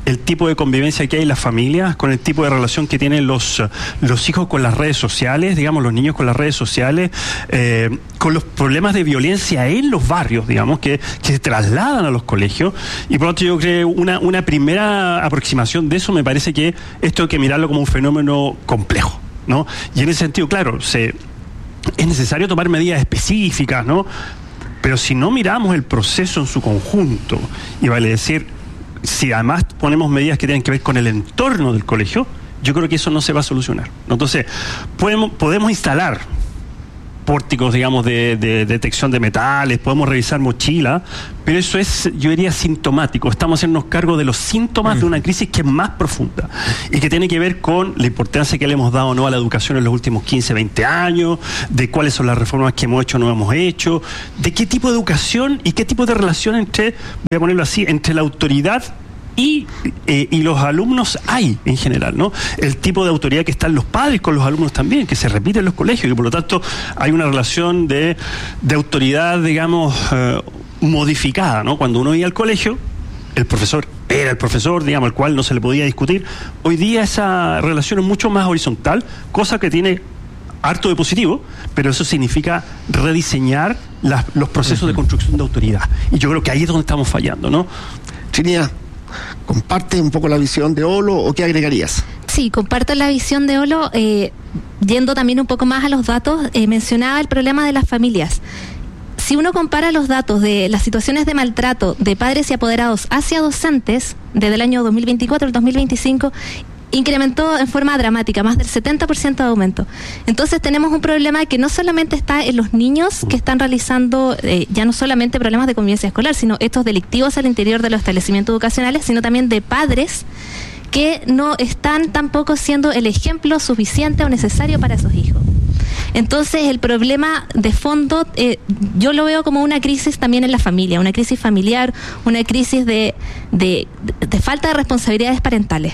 el tipo de convivencia que hay en las familias, con el tipo de relación que tienen los, los hijos con las redes sociales, digamos, los niños con las redes sociales, eh, con los problemas de violencia en los barrios, digamos, que, que se trasladan a los colegios. Y por lo tanto yo creo una, una primera aproximación de eso me parece que esto hay que mirarlo como un fenómeno complejo, ¿no? Y en ese sentido, claro, se, es necesario tomar medidas específicas, ¿no? Pero si no miramos el proceso en su conjunto, y vale decir, si además ponemos medidas que tienen que ver con el entorno del colegio, yo creo que eso no se va a solucionar, ¿no? Entonces, podemos, podemos instalar pórticos, digamos, de, de, de detección de metales, podemos revisar mochilas, pero eso es, yo diría, sintomático. Estamos haciéndonos cargo de los síntomas mm. de una crisis que es más profunda y que tiene que ver con la importancia que le hemos dado o no a la educación en los últimos quince, veinte años, de cuáles son las reformas que hemos hecho o no hemos hecho, de qué tipo de educación y qué tipo de relación entre, voy a ponerlo así, entre la autoridad Y, eh, y los alumnos hay en general, ¿no? El tipo de autoridad que están los padres con los alumnos también, que se repite en los colegios, y por lo tanto hay una relación de, de autoridad, digamos, eh, modificada, ¿no? Cuando uno iba al colegio, el profesor era el profesor, digamos, al cual no se le podía discutir. Hoy día esa relación es mucho más horizontal, cosa que tiene harto de positivo, pero eso significa rediseñar las, los procesos uh-huh. de construcción de autoridad. Y yo creo que ahí es donde estamos fallando, ¿no? Trinidad, ¿comparte un poco la visión de Olo o qué agregarías? Sí, comparto la visión de Olo, eh, yendo también un poco más a los datos, eh, mencionaba el problema de las familias. Si uno compara los datos de las situaciones de maltrato de padres y apoderados hacia docentes, desde el año dos mil veinticuatro al dos mil veinticinco, incrementó en forma dramática, más del setenta por ciento de aumento. Entonces tenemos un problema que no solamente está en los niños que están realizando eh, ya no solamente problemas de convivencia escolar, sino estos delictivos al interior de los establecimientos educacionales, sino también de padres que no están tampoco siendo el ejemplo suficiente o necesario para sus hijos. Entonces el problema de fondo eh, yo lo veo como una crisis también en la familia, una crisis familiar, una crisis de, de, de falta de responsabilidades parentales.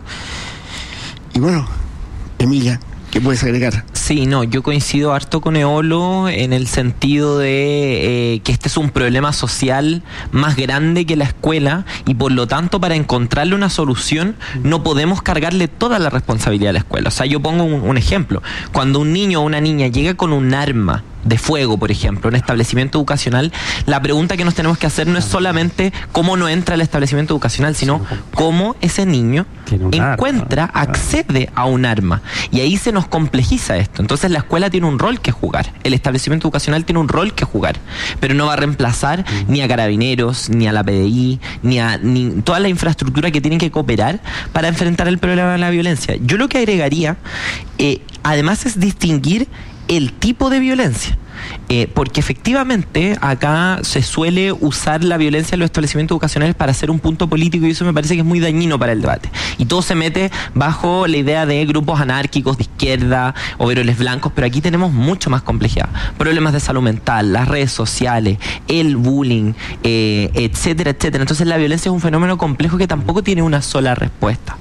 Y bueno, Emilia, ¿qué puedes agregar? Sí, no, yo coincido harto con Eolo en el sentido de eh, que este es un problema social más grande que la escuela y por lo tanto para encontrarle una solución no podemos cargarle toda la responsabilidad a la escuela. O sea, yo pongo un, un ejemplo. Cuando un niño o una niña llega con un arma de fuego, por ejemplo, en un establecimiento educacional, la pregunta que nos tenemos que hacer no es solamente cómo no entra al establecimiento educacional, sino cómo ese niño encuentra, accede a un arma. Y ahí se nos complejiza esto. Entonces la escuela tiene un rol que jugar, el establecimiento educacional tiene un rol que jugar, pero no va a reemplazar ni a Carabineros, ni a la P D I, ni a ni toda la infraestructura que tienen que cooperar para enfrentar el problema de la violencia. Yo lo que agregaría, eh, además, es distinguir el tipo de violencia, eh, porque efectivamente acá se suele usar la violencia en los establecimientos educacionales para hacer un punto político y eso me parece que es muy dañino para el debate. Y todo se mete bajo la idea de grupos anárquicos de izquierda, overoles blancos, pero aquí tenemos mucho más complejidad. Problemas de salud mental, las redes sociales, el bullying, eh, etcétera, etcétera. Entonces la violencia es un fenómeno complejo que tampoco tiene una sola respuesta.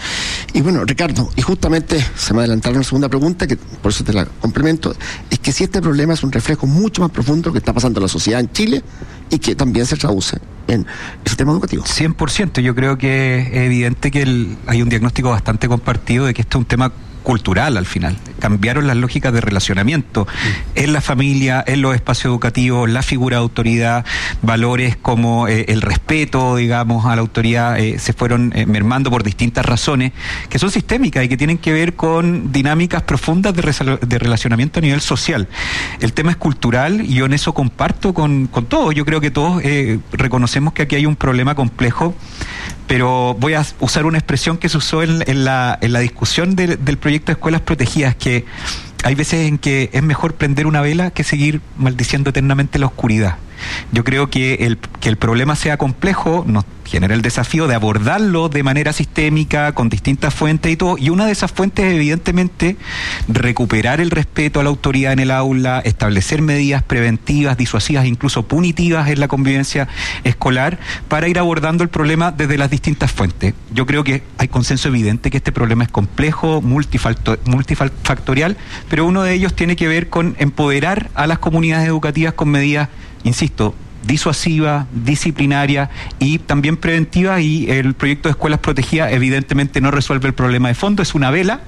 Y bueno, Ricardo, y justamente se me adelantaron la segunda pregunta, que por eso te la complemento, es que si este problema es un reflejo mucho más profundo de lo que está pasando en la sociedad en Chile y que también se traduce en el sistema educativo. cien por ciento, yo creo que es evidente que el, hay un diagnóstico bastante compartido de que este es un tema cultural al final. Cambiaron las lógicas de relacionamiento en la familia, en los espacios educativos, la figura de autoridad, valores como eh, el respeto, digamos, a la autoridad eh, se fueron eh, mermando por distintas razones que son sistémicas y que tienen que ver con dinámicas profundas de, resal- de relacionamiento a nivel social. El tema es cultural y yo en eso comparto con, con todos. Yo creo que todos eh, reconocemos que aquí hay un problema complejo, pero voy a usar una expresión que se usó en, en, la, en la discusión de, del proyecto de escuelas protegidas, que hay veces en que es mejor prender una vela que seguir maldiciendo eternamente la oscuridad. Yo creo que el, que el problema sea complejo nos genera el desafío de abordarlo de manera sistémica, con distintas fuentes y todo, y una de esas fuentes es evidentemente recuperar el respeto a la autoridad en el aula, establecer medidas preventivas, disuasivas, incluso punitivas en la convivencia escolar, para ir abordando el problema desde las distintas fuentes. Yo creo que hay consenso evidente que este problema es complejo, multifactor, multifactorial, pero uno de ellos tiene que ver con empoderar a las comunidades educativas con medidas, insisto, disuasiva, disciplinaria y también preventiva, y el proyecto de escuelas protegidas evidentemente no resuelve el problema de fondo, es una vela,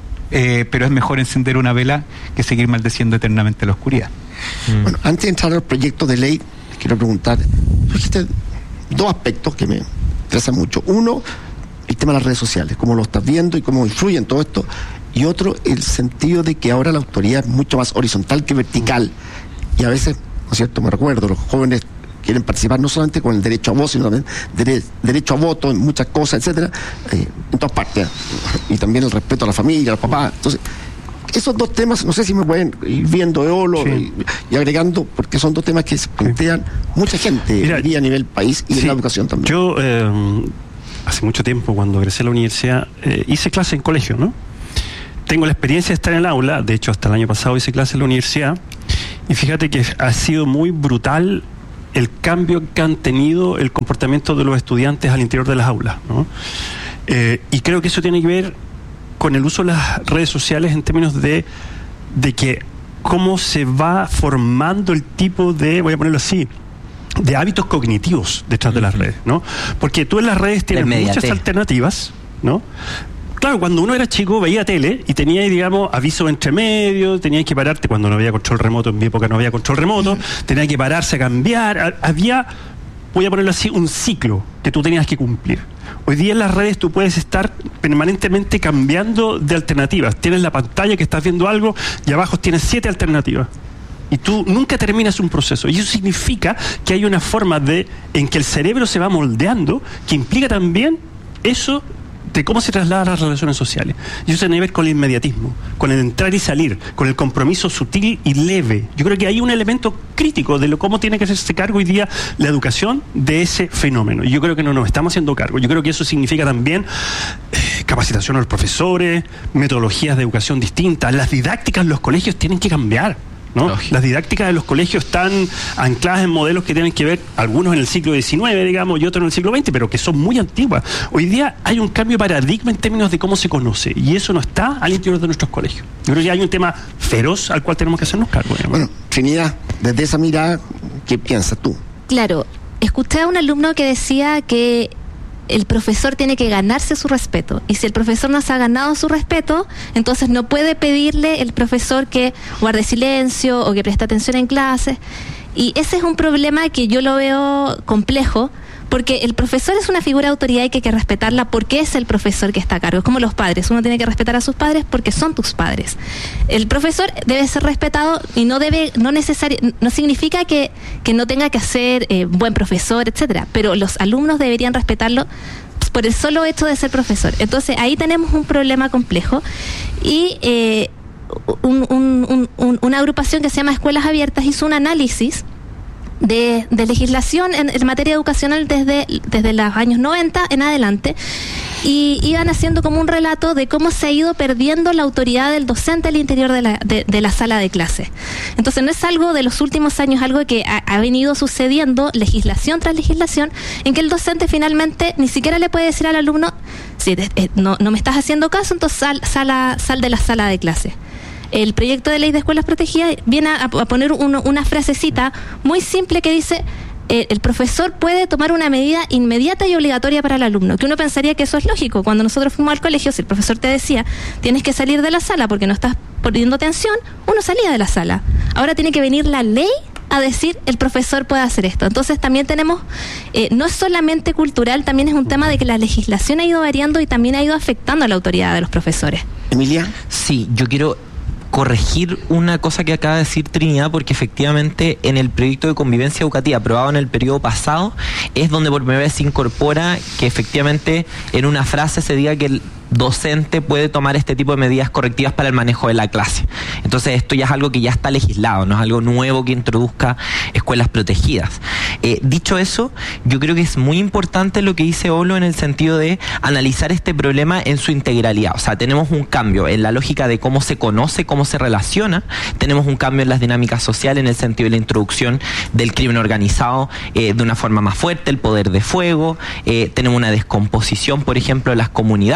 eh, pero es mejor encender una vela que seguir maldeciendo eternamente la oscuridad. Mm. Bueno, antes de entrar al proyecto de ley, quiero preguntar, tú dijiste dos aspectos que me interesan mucho. Uno, el tema de las redes sociales, cómo lo estás viendo y cómo influye en todo esto. Y otro, el sentido de que ahora la autoridad es mucho más horizontal que vertical. Y a veces, ¿no es cierto?, me recuerdo, los jóvenes quieren participar no solamente con el derecho a voz, sino también dere- derecho a voto en muchas cosas, etcétera, eh, en todas partes. Y también el respeto a la familia, a los papás. Entonces, esos dos temas, no sé si me pueden ir viendo Eolo sí. y, y agregando, porque son dos temas que se plantean sí. mucha gente Mira, a nivel país y sí, de la educación también. Yo, eh, hace mucho tiempo, cuando egresé a la universidad, eh, hice clase en colegio, ¿no? Tengo la experiencia de estar en el aula, de hecho hasta el año pasado hice clase en la universidad, y fíjate que ha sido muy brutal el cambio que han tenido el comportamiento de los estudiantes al interior de las aulas, ¿no? Eh, y creo que eso tiene que ver con el uso de las redes sociales en términos de, de que cómo se va formando el tipo de, voy a ponerlo así, de hábitos cognitivos detrás de las redes, ¿no? Porque tú en las redes tienes muchas alternativas, ¿no? Claro, cuando uno era chico veía tele y tenía, digamos, avisos entre medio, tenías que pararte cuando no había control remoto, en mi época no había control remoto, tenías que pararse a cambiar, había, voy a ponerlo así, un ciclo que tú tenías que cumplir. Hoy día en las redes tú puedes estar permanentemente cambiando de alternativas. Tienes la pantalla que estás viendo algo y abajo tienes siete alternativas. Y tú nunca terminas un proceso. Y eso significa que hay una forma de en que el cerebro se va moldeando, que implica también eso de cómo se trasladan las relaciones sociales. Y eso tiene que ver con el inmediatismo, con el entrar y salir, con el compromiso sutil y leve. Yo creo que hay un elemento crítico de lo cómo tiene que hacerse cargo hoy día la educación de ese fenómeno. Y yo creo que no nos estamos haciendo cargo. Yo creo que eso significa también eh, capacitación a los profesores, metodologías de educación distintas. Las didácticas en los colegios tienen que cambiar, ¿no? Lógico. Las didácticas de los colegios están ancladas en modelos que tienen que ver, algunos en el siglo diecinueve, digamos, y otros en el siglo veinte, pero que son muy antiguas. Hoy día hay un cambio de paradigma en términos de cómo se conoce, y eso no está al interior de nuestros colegios. Yo creo que hay un tema feroz al cual tenemos que hacernos cargo, digamos. Bueno, Trinidad, desde esa mirada, ¿qué piensas tú? Claro, escuché a un alumno que decía que el profesor tiene que ganarse su respeto, y si el profesor no se ha ganado su respeto, entonces no puede pedirle el profesor que guarde silencio o que preste atención en clases, y ese es un problema que yo lo veo complejo, porque el profesor es una figura de autoridad y que hay que respetarla porque es el profesor que está a cargo. Es como los padres, uno tiene que respetar a sus padres porque son tus padres. El profesor debe ser respetado y no debe, no necesario, no significa que, que no tenga que ser eh, buen profesor, etcétera, pero los alumnos deberían respetarlo por el solo hecho de ser profesor. Entonces ahí tenemos un problema complejo, y eh, un, un, un, un, una agrupación que se llama Escuelas Abiertas hizo un análisis De, de legislación en, en materia educacional desde, desde los años noventa en adelante, y iban haciendo como un relato de cómo se ha ido perdiendo la autoridad del docente al interior de la, de, de la sala de clase. Entonces no es algo de los últimos años, algo que ha, ha venido sucediendo legislación tras legislación, en que el docente finalmente ni siquiera le puede decir al alumno, si te, eh, no, no me estás haciendo caso, entonces sal, sal, sal de la sala de clase. El proyecto de ley de escuelas protegidas viene a, a poner uno, una frasecita muy simple que dice: eh, el profesor puede tomar una medida inmediata y obligatoria para el alumno. Que uno pensaría que eso es lógico. Cuando nosotros fuimos al colegio, si el profesor te decía tienes que salir de la sala porque no estás poniendo atención, uno salía de la sala. Ahora tiene que venir la ley a decir el profesor puede hacer esto. Entonces también tenemos, eh, no es solamente cultural, también es un tema de que la legislación ha ido variando y también ha ido afectando a la autoridad de los profesores. Emilia. Sí, yo quiero corregir una cosa que acaba de decir Trinidad, porque efectivamente en el proyecto de convivencia educativa aprobado en el periodo pasado es donde por primera vez se incorpora que efectivamente en una frase se diga que el docente puede tomar este tipo de medidas correctivas para el manejo de la clase. Entonces esto ya es algo que ya está legislado, no es algo nuevo que introduzca escuelas protegidas. Eh, dicho eso, yo creo que es muy importante lo que dice Olo en el sentido de analizar este problema en su integralidad. O sea, tenemos un cambio en la lógica de cómo se conoce, cómo se relaciona, tenemos un cambio en las dinámicas sociales en el sentido de la introducción del crimen organizado eh, de una forma más fuerte, el poder de fuego, eh, tenemos una descomposición, por ejemplo, de las comunidades educativas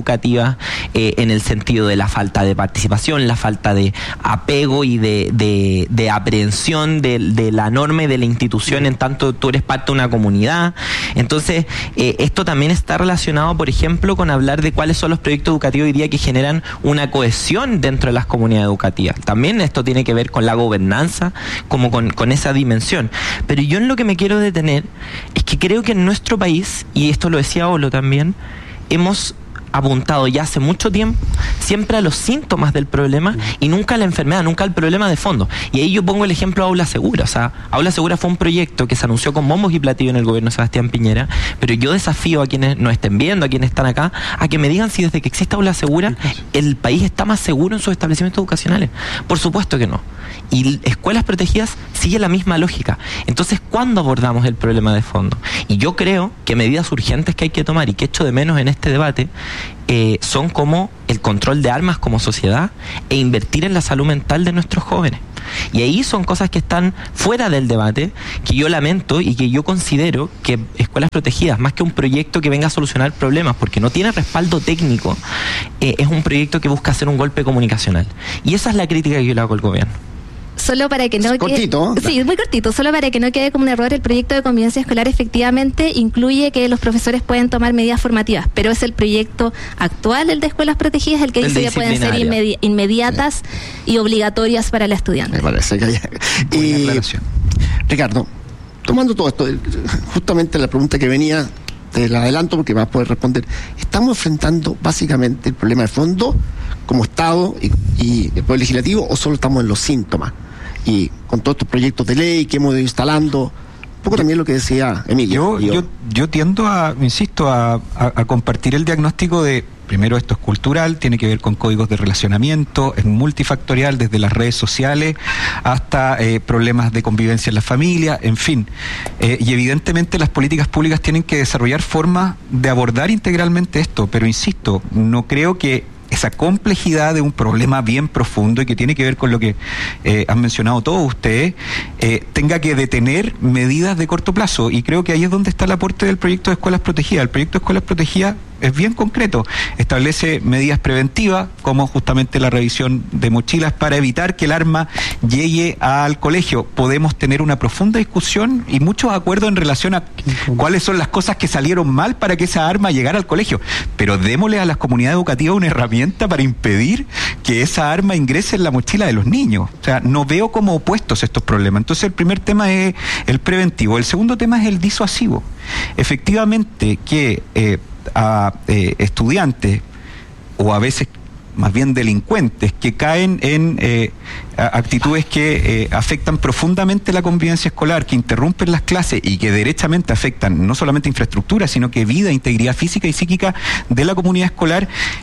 educativas eh, en el sentido de la falta de participación, la falta de apego y de, de, de aprehensión de, de la norma y de la institución en tanto tú eres parte de una comunidad. Entonces, eh, esto también está relacionado, por ejemplo, con hablar de cuáles son los proyectos educativos hoy día que generan una cohesión dentro de las comunidades educativas. También esto tiene que ver con la gobernanza, como con, con esa dimensión. Pero yo en lo que me quiero detener es que creo que en nuestro país, y esto lo decía Olo también, hemos apuntado ya hace mucho tiempo siempre a los síntomas del problema y nunca a la enfermedad, nunca al problema de fondo. Y ahí yo pongo el ejemplo de Aula Segura. O sea, Aula Segura fue un proyecto que se anunció con bombos y platillos en el gobierno de Sebastián Piñera, pero yo desafío a quienes nos estén viendo, a quienes están acá, a que me digan si desde que existe Aula Segura el país está más seguro en sus establecimientos educacionales. Por supuesto que no. Y escuelas protegidas sigue la misma lógica. Entonces, ¿cuándo abordamos el problema de fondo? Y yo creo que medidas urgentes que hay que tomar y que echo de menos en este debate eh, son como el control de armas como sociedad e invertir en la salud mental de nuestros jóvenes. Y ahí son cosas que están fuera del debate, que yo lamento y que yo considero que escuelas protegidas, más que un proyecto que venga a solucionar problemas, porque no tiene respaldo técnico, eh, es un proyecto que busca hacer un golpe comunicacional. Y esa es la crítica que yo le hago al gobierno. Solo para que no es cortito, quede, sí, muy cortito, solo para que no quede como un error, el proyecto de convivencia escolar efectivamente incluye que los profesores pueden tomar medidas formativas, pero es el proyecto actual, el de escuelas protegidas, el que el dice que pueden ser inmedi- inmediatas sí. y obligatorias para el estudiante. Me parece que hay... Y, Ricardo, tomando todo esto, justamente la pregunta que venía, te la adelanto porque vas a poder responder. Estamos enfrentando básicamente el problema de fondo como Estado y, y el Poder Legislativo, o solo estamos en los síntomas. Y con todos estos proyectos de ley que hemos ido instalando, un poco también lo que decía Emilio. Yo, yo, yo tiendo a, insisto, a, a, a compartir el diagnóstico de, primero, esto es cultural, tiene que ver con códigos de relacionamiento, es multifactorial, desde las redes sociales hasta eh, problemas de convivencia en la familia, en fin. Eh, y evidentemente las políticas públicas tienen que desarrollar formas de abordar integralmente esto, pero insisto, no creo que esa complejidad de un problema bien profundo y que tiene que ver con lo que eh, han mencionado todos ustedes, eh, tenga que detener medidas de corto plazo. Y creo que ahí es donde está el aporte del proyecto de escuelas protegidas. El proyecto de escuelas protegidas es bien concreto, establece medidas preventivas como justamente la revisión de mochilas para evitar que el arma llegue al colegio. Podemos tener una profunda discusión y muchos acuerdos en relación a cuáles son las cosas que salieron mal para que esa arma llegara al colegio, pero démosle a las comunidades educativas una herramienta para impedir que esa arma ingrese en la mochila de los niños. O sea, no veo como opuestos estos problemas. Entonces el primer tema es el preventivo, el segundo tema es el disuasivo. Efectivamente que eh, a eh, estudiantes o a veces más bien delincuentes que caen en eh, actitudes que eh, afectan profundamente la convivencia escolar, que interrumpen las clases y que derechamente afectan no solamente infraestructura, sino que vida, integridad física y psíquica de la comunidad escolar,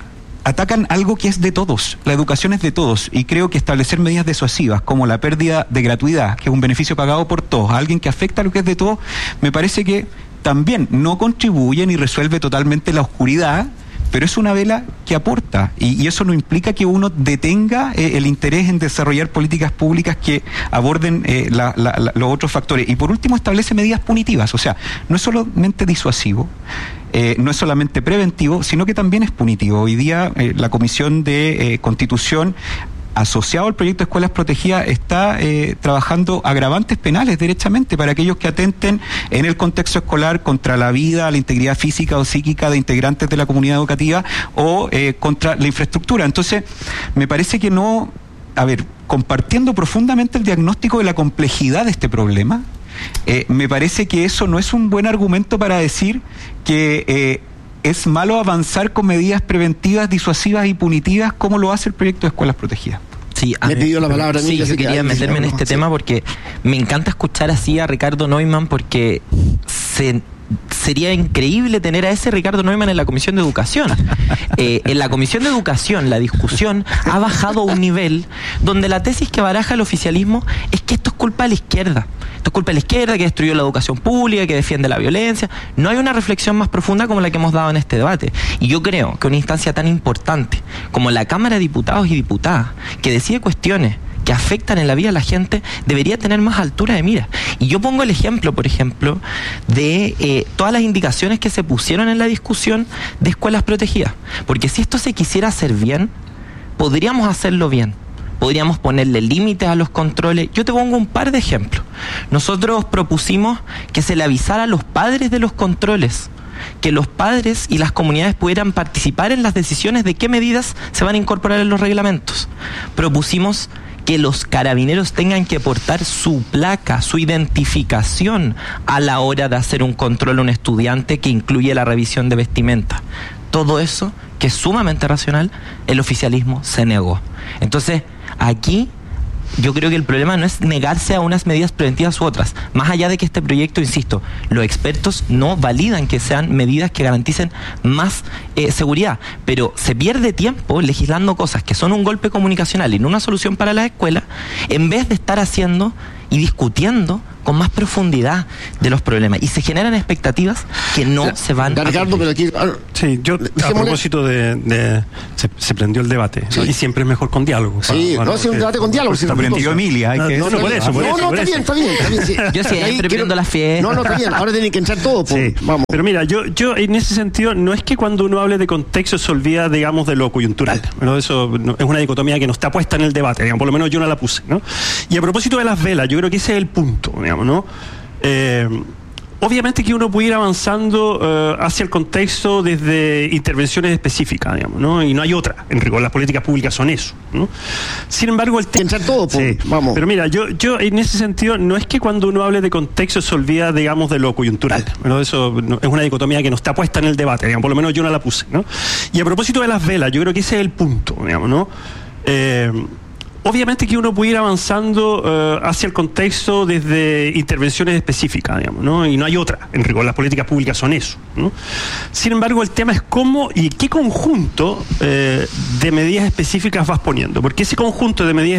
atacan algo que es de todos, la educación es de todos, y creo que establecer medidas disuasivas como la pérdida de gratuidad, que es un beneficio pagado por todos, a alguien que afecta a lo que es de todos, me parece que también no contribuye ni resuelve totalmente la oscuridad, pero es una vela que aporta, y, y eso no implica que uno detenga eh, el interés en desarrollar políticas públicas que aborden eh, la, la, la, los otros factores. Y por último establece medidas punitivas, o sea, no es solamente disuasivo, eh, no es solamente preventivo, sino que también es punitivo. Hoy día eh, la Comisión de eh, Constitución, asociado al proyecto de escuelas protegidas, está eh, trabajando agravantes penales derechamente para aquellos que atenten en el contexto escolar contra la vida, la integridad física o psíquica de integrantes de la comunidad educativa o eh, contra la infraestructura. Entonces, me parece que no, a ver, compartiendo profundamente el diagnóstico de la complejidad de este problema, eh, me parece que eso no es un buen argumento para decir que eh, es malo avanzar con medidas preventivas, disuasivas y punitivas como lo hace el proyecto de escuelas protegidas. Sí, me he pedido la palabra. Sí, yo quería meterme en este tema porque me encanta escuchar así a Ricardo Neumann, porque se... sería increíble tener a ese Ricardo Neumann en la Comisión de Educación. Eh, en la Comisión de Educación la discusión ha bajado a un nivel donde la tesis que baraja el oficialismo es que esto es culpa de la izquierda. Esto es culpa de la izquierda que destruyó la educación pública, que defiende la violencia. No hay una reflexión más profunda como la que hemos dado en este debate. Y yo creo que una instancia tan importante como la Cámara de Diputados y Diputadas, que decide cuestiones que afectan en la vida de la gente, debería tener más altura de mira. Y yo pongo el ejemplo, por ejemplo, de eh, todas las indicaciones que se pusieron en la discusión de escuelas protegidas. Porque si esto se quisiera hacer bien, podríamos hacerlo bien. Podríamos ponerle límites a los controles. Yo te pongo un par de ejemplos. Nosotros propusimos que se le avisara a los padres de los controles, que los padres y las comunidades pudieran participar en las decisiones de qué medidas se van a incorporar en los reglamentos. Propusimos que los carabineros tengan que portar su placa, su identificación a la hora de hacer un control a un estudiante, que incluye la revisión de vestimenta. Todo eso, que es sumamente racional, el oficialismo se negó. Entonces, aquí yo creo que el problema no es negarse a unas medidas preventivas u otras. Más allá de que este proyecto, insisto, los expertos no validan que sean medidas que garanticen más eh, seguridad, pero se pierde tiempo legislando cosas que son un golpe comunicacional y no una solución para las escuelas, en vez de estar haciendo y discutiendo con más profundidad de los problemas, y se generan expectativas que no ya, se van Ricardo, a pero aquí, sí, yo a propósito de, de se, se prendió el debate, sí. ¿no? Y siempre es mejor con diálogo. Sí, bueno, no, si un debate con diálogo. Se aprendió Emilia. Hay no, que no, no, por eso, por no, eso, no, por está eso. bien, está bien, está bien, sí. Yo siempre Ahí, viendo la fiesta. No, no, está bien, ahora tienen que entrar todo, pues. Sí. Vamos. Pero mira, yo, yo en ese sentido, no es que cuando uno hable de contexto se olvida, digamos, de lo coyuntural. Bueno, eso no, es una dicotomía que no está puesta en el debate, digamos, por lo menos yo no la puse, ¿no? Y a propósito de las velas, yo creo que ese es el punto, digamos, ¿no? Eh, obviamente que uno puede ir avanzando eh, hacia el contexto desde intervenciones específicas, digamos, ¿no? Y no hay otra. En rigor, las políticas públicas son eso, ¿no? Sin embargo, el tema... todo, pues, sí. Vamos. Pero mira, yo, yo en ese sentido, no es que cuando uno hable de contexto se olvida, digamos, de lo coyuntural. Bueno, eso no, es una dicotomía que no está puesta en el debate, digamos, por lo menos yo no la puse, ¿no? Y a propósito de las velas, yo creo que ese es el punto, digamos, ¿no? Eh... Obviamente que uno puede ir avanzando uh, hacia el contexto desde intervenciones específicas, digamos, ¿no? Y no hay otra. En rigor, las políticas públicas son eso, ¿no? Sin embargo, el tema es cómo y qué conjunto eh, de medidas específicas vas poniendo. Porque ese conjunto de medidas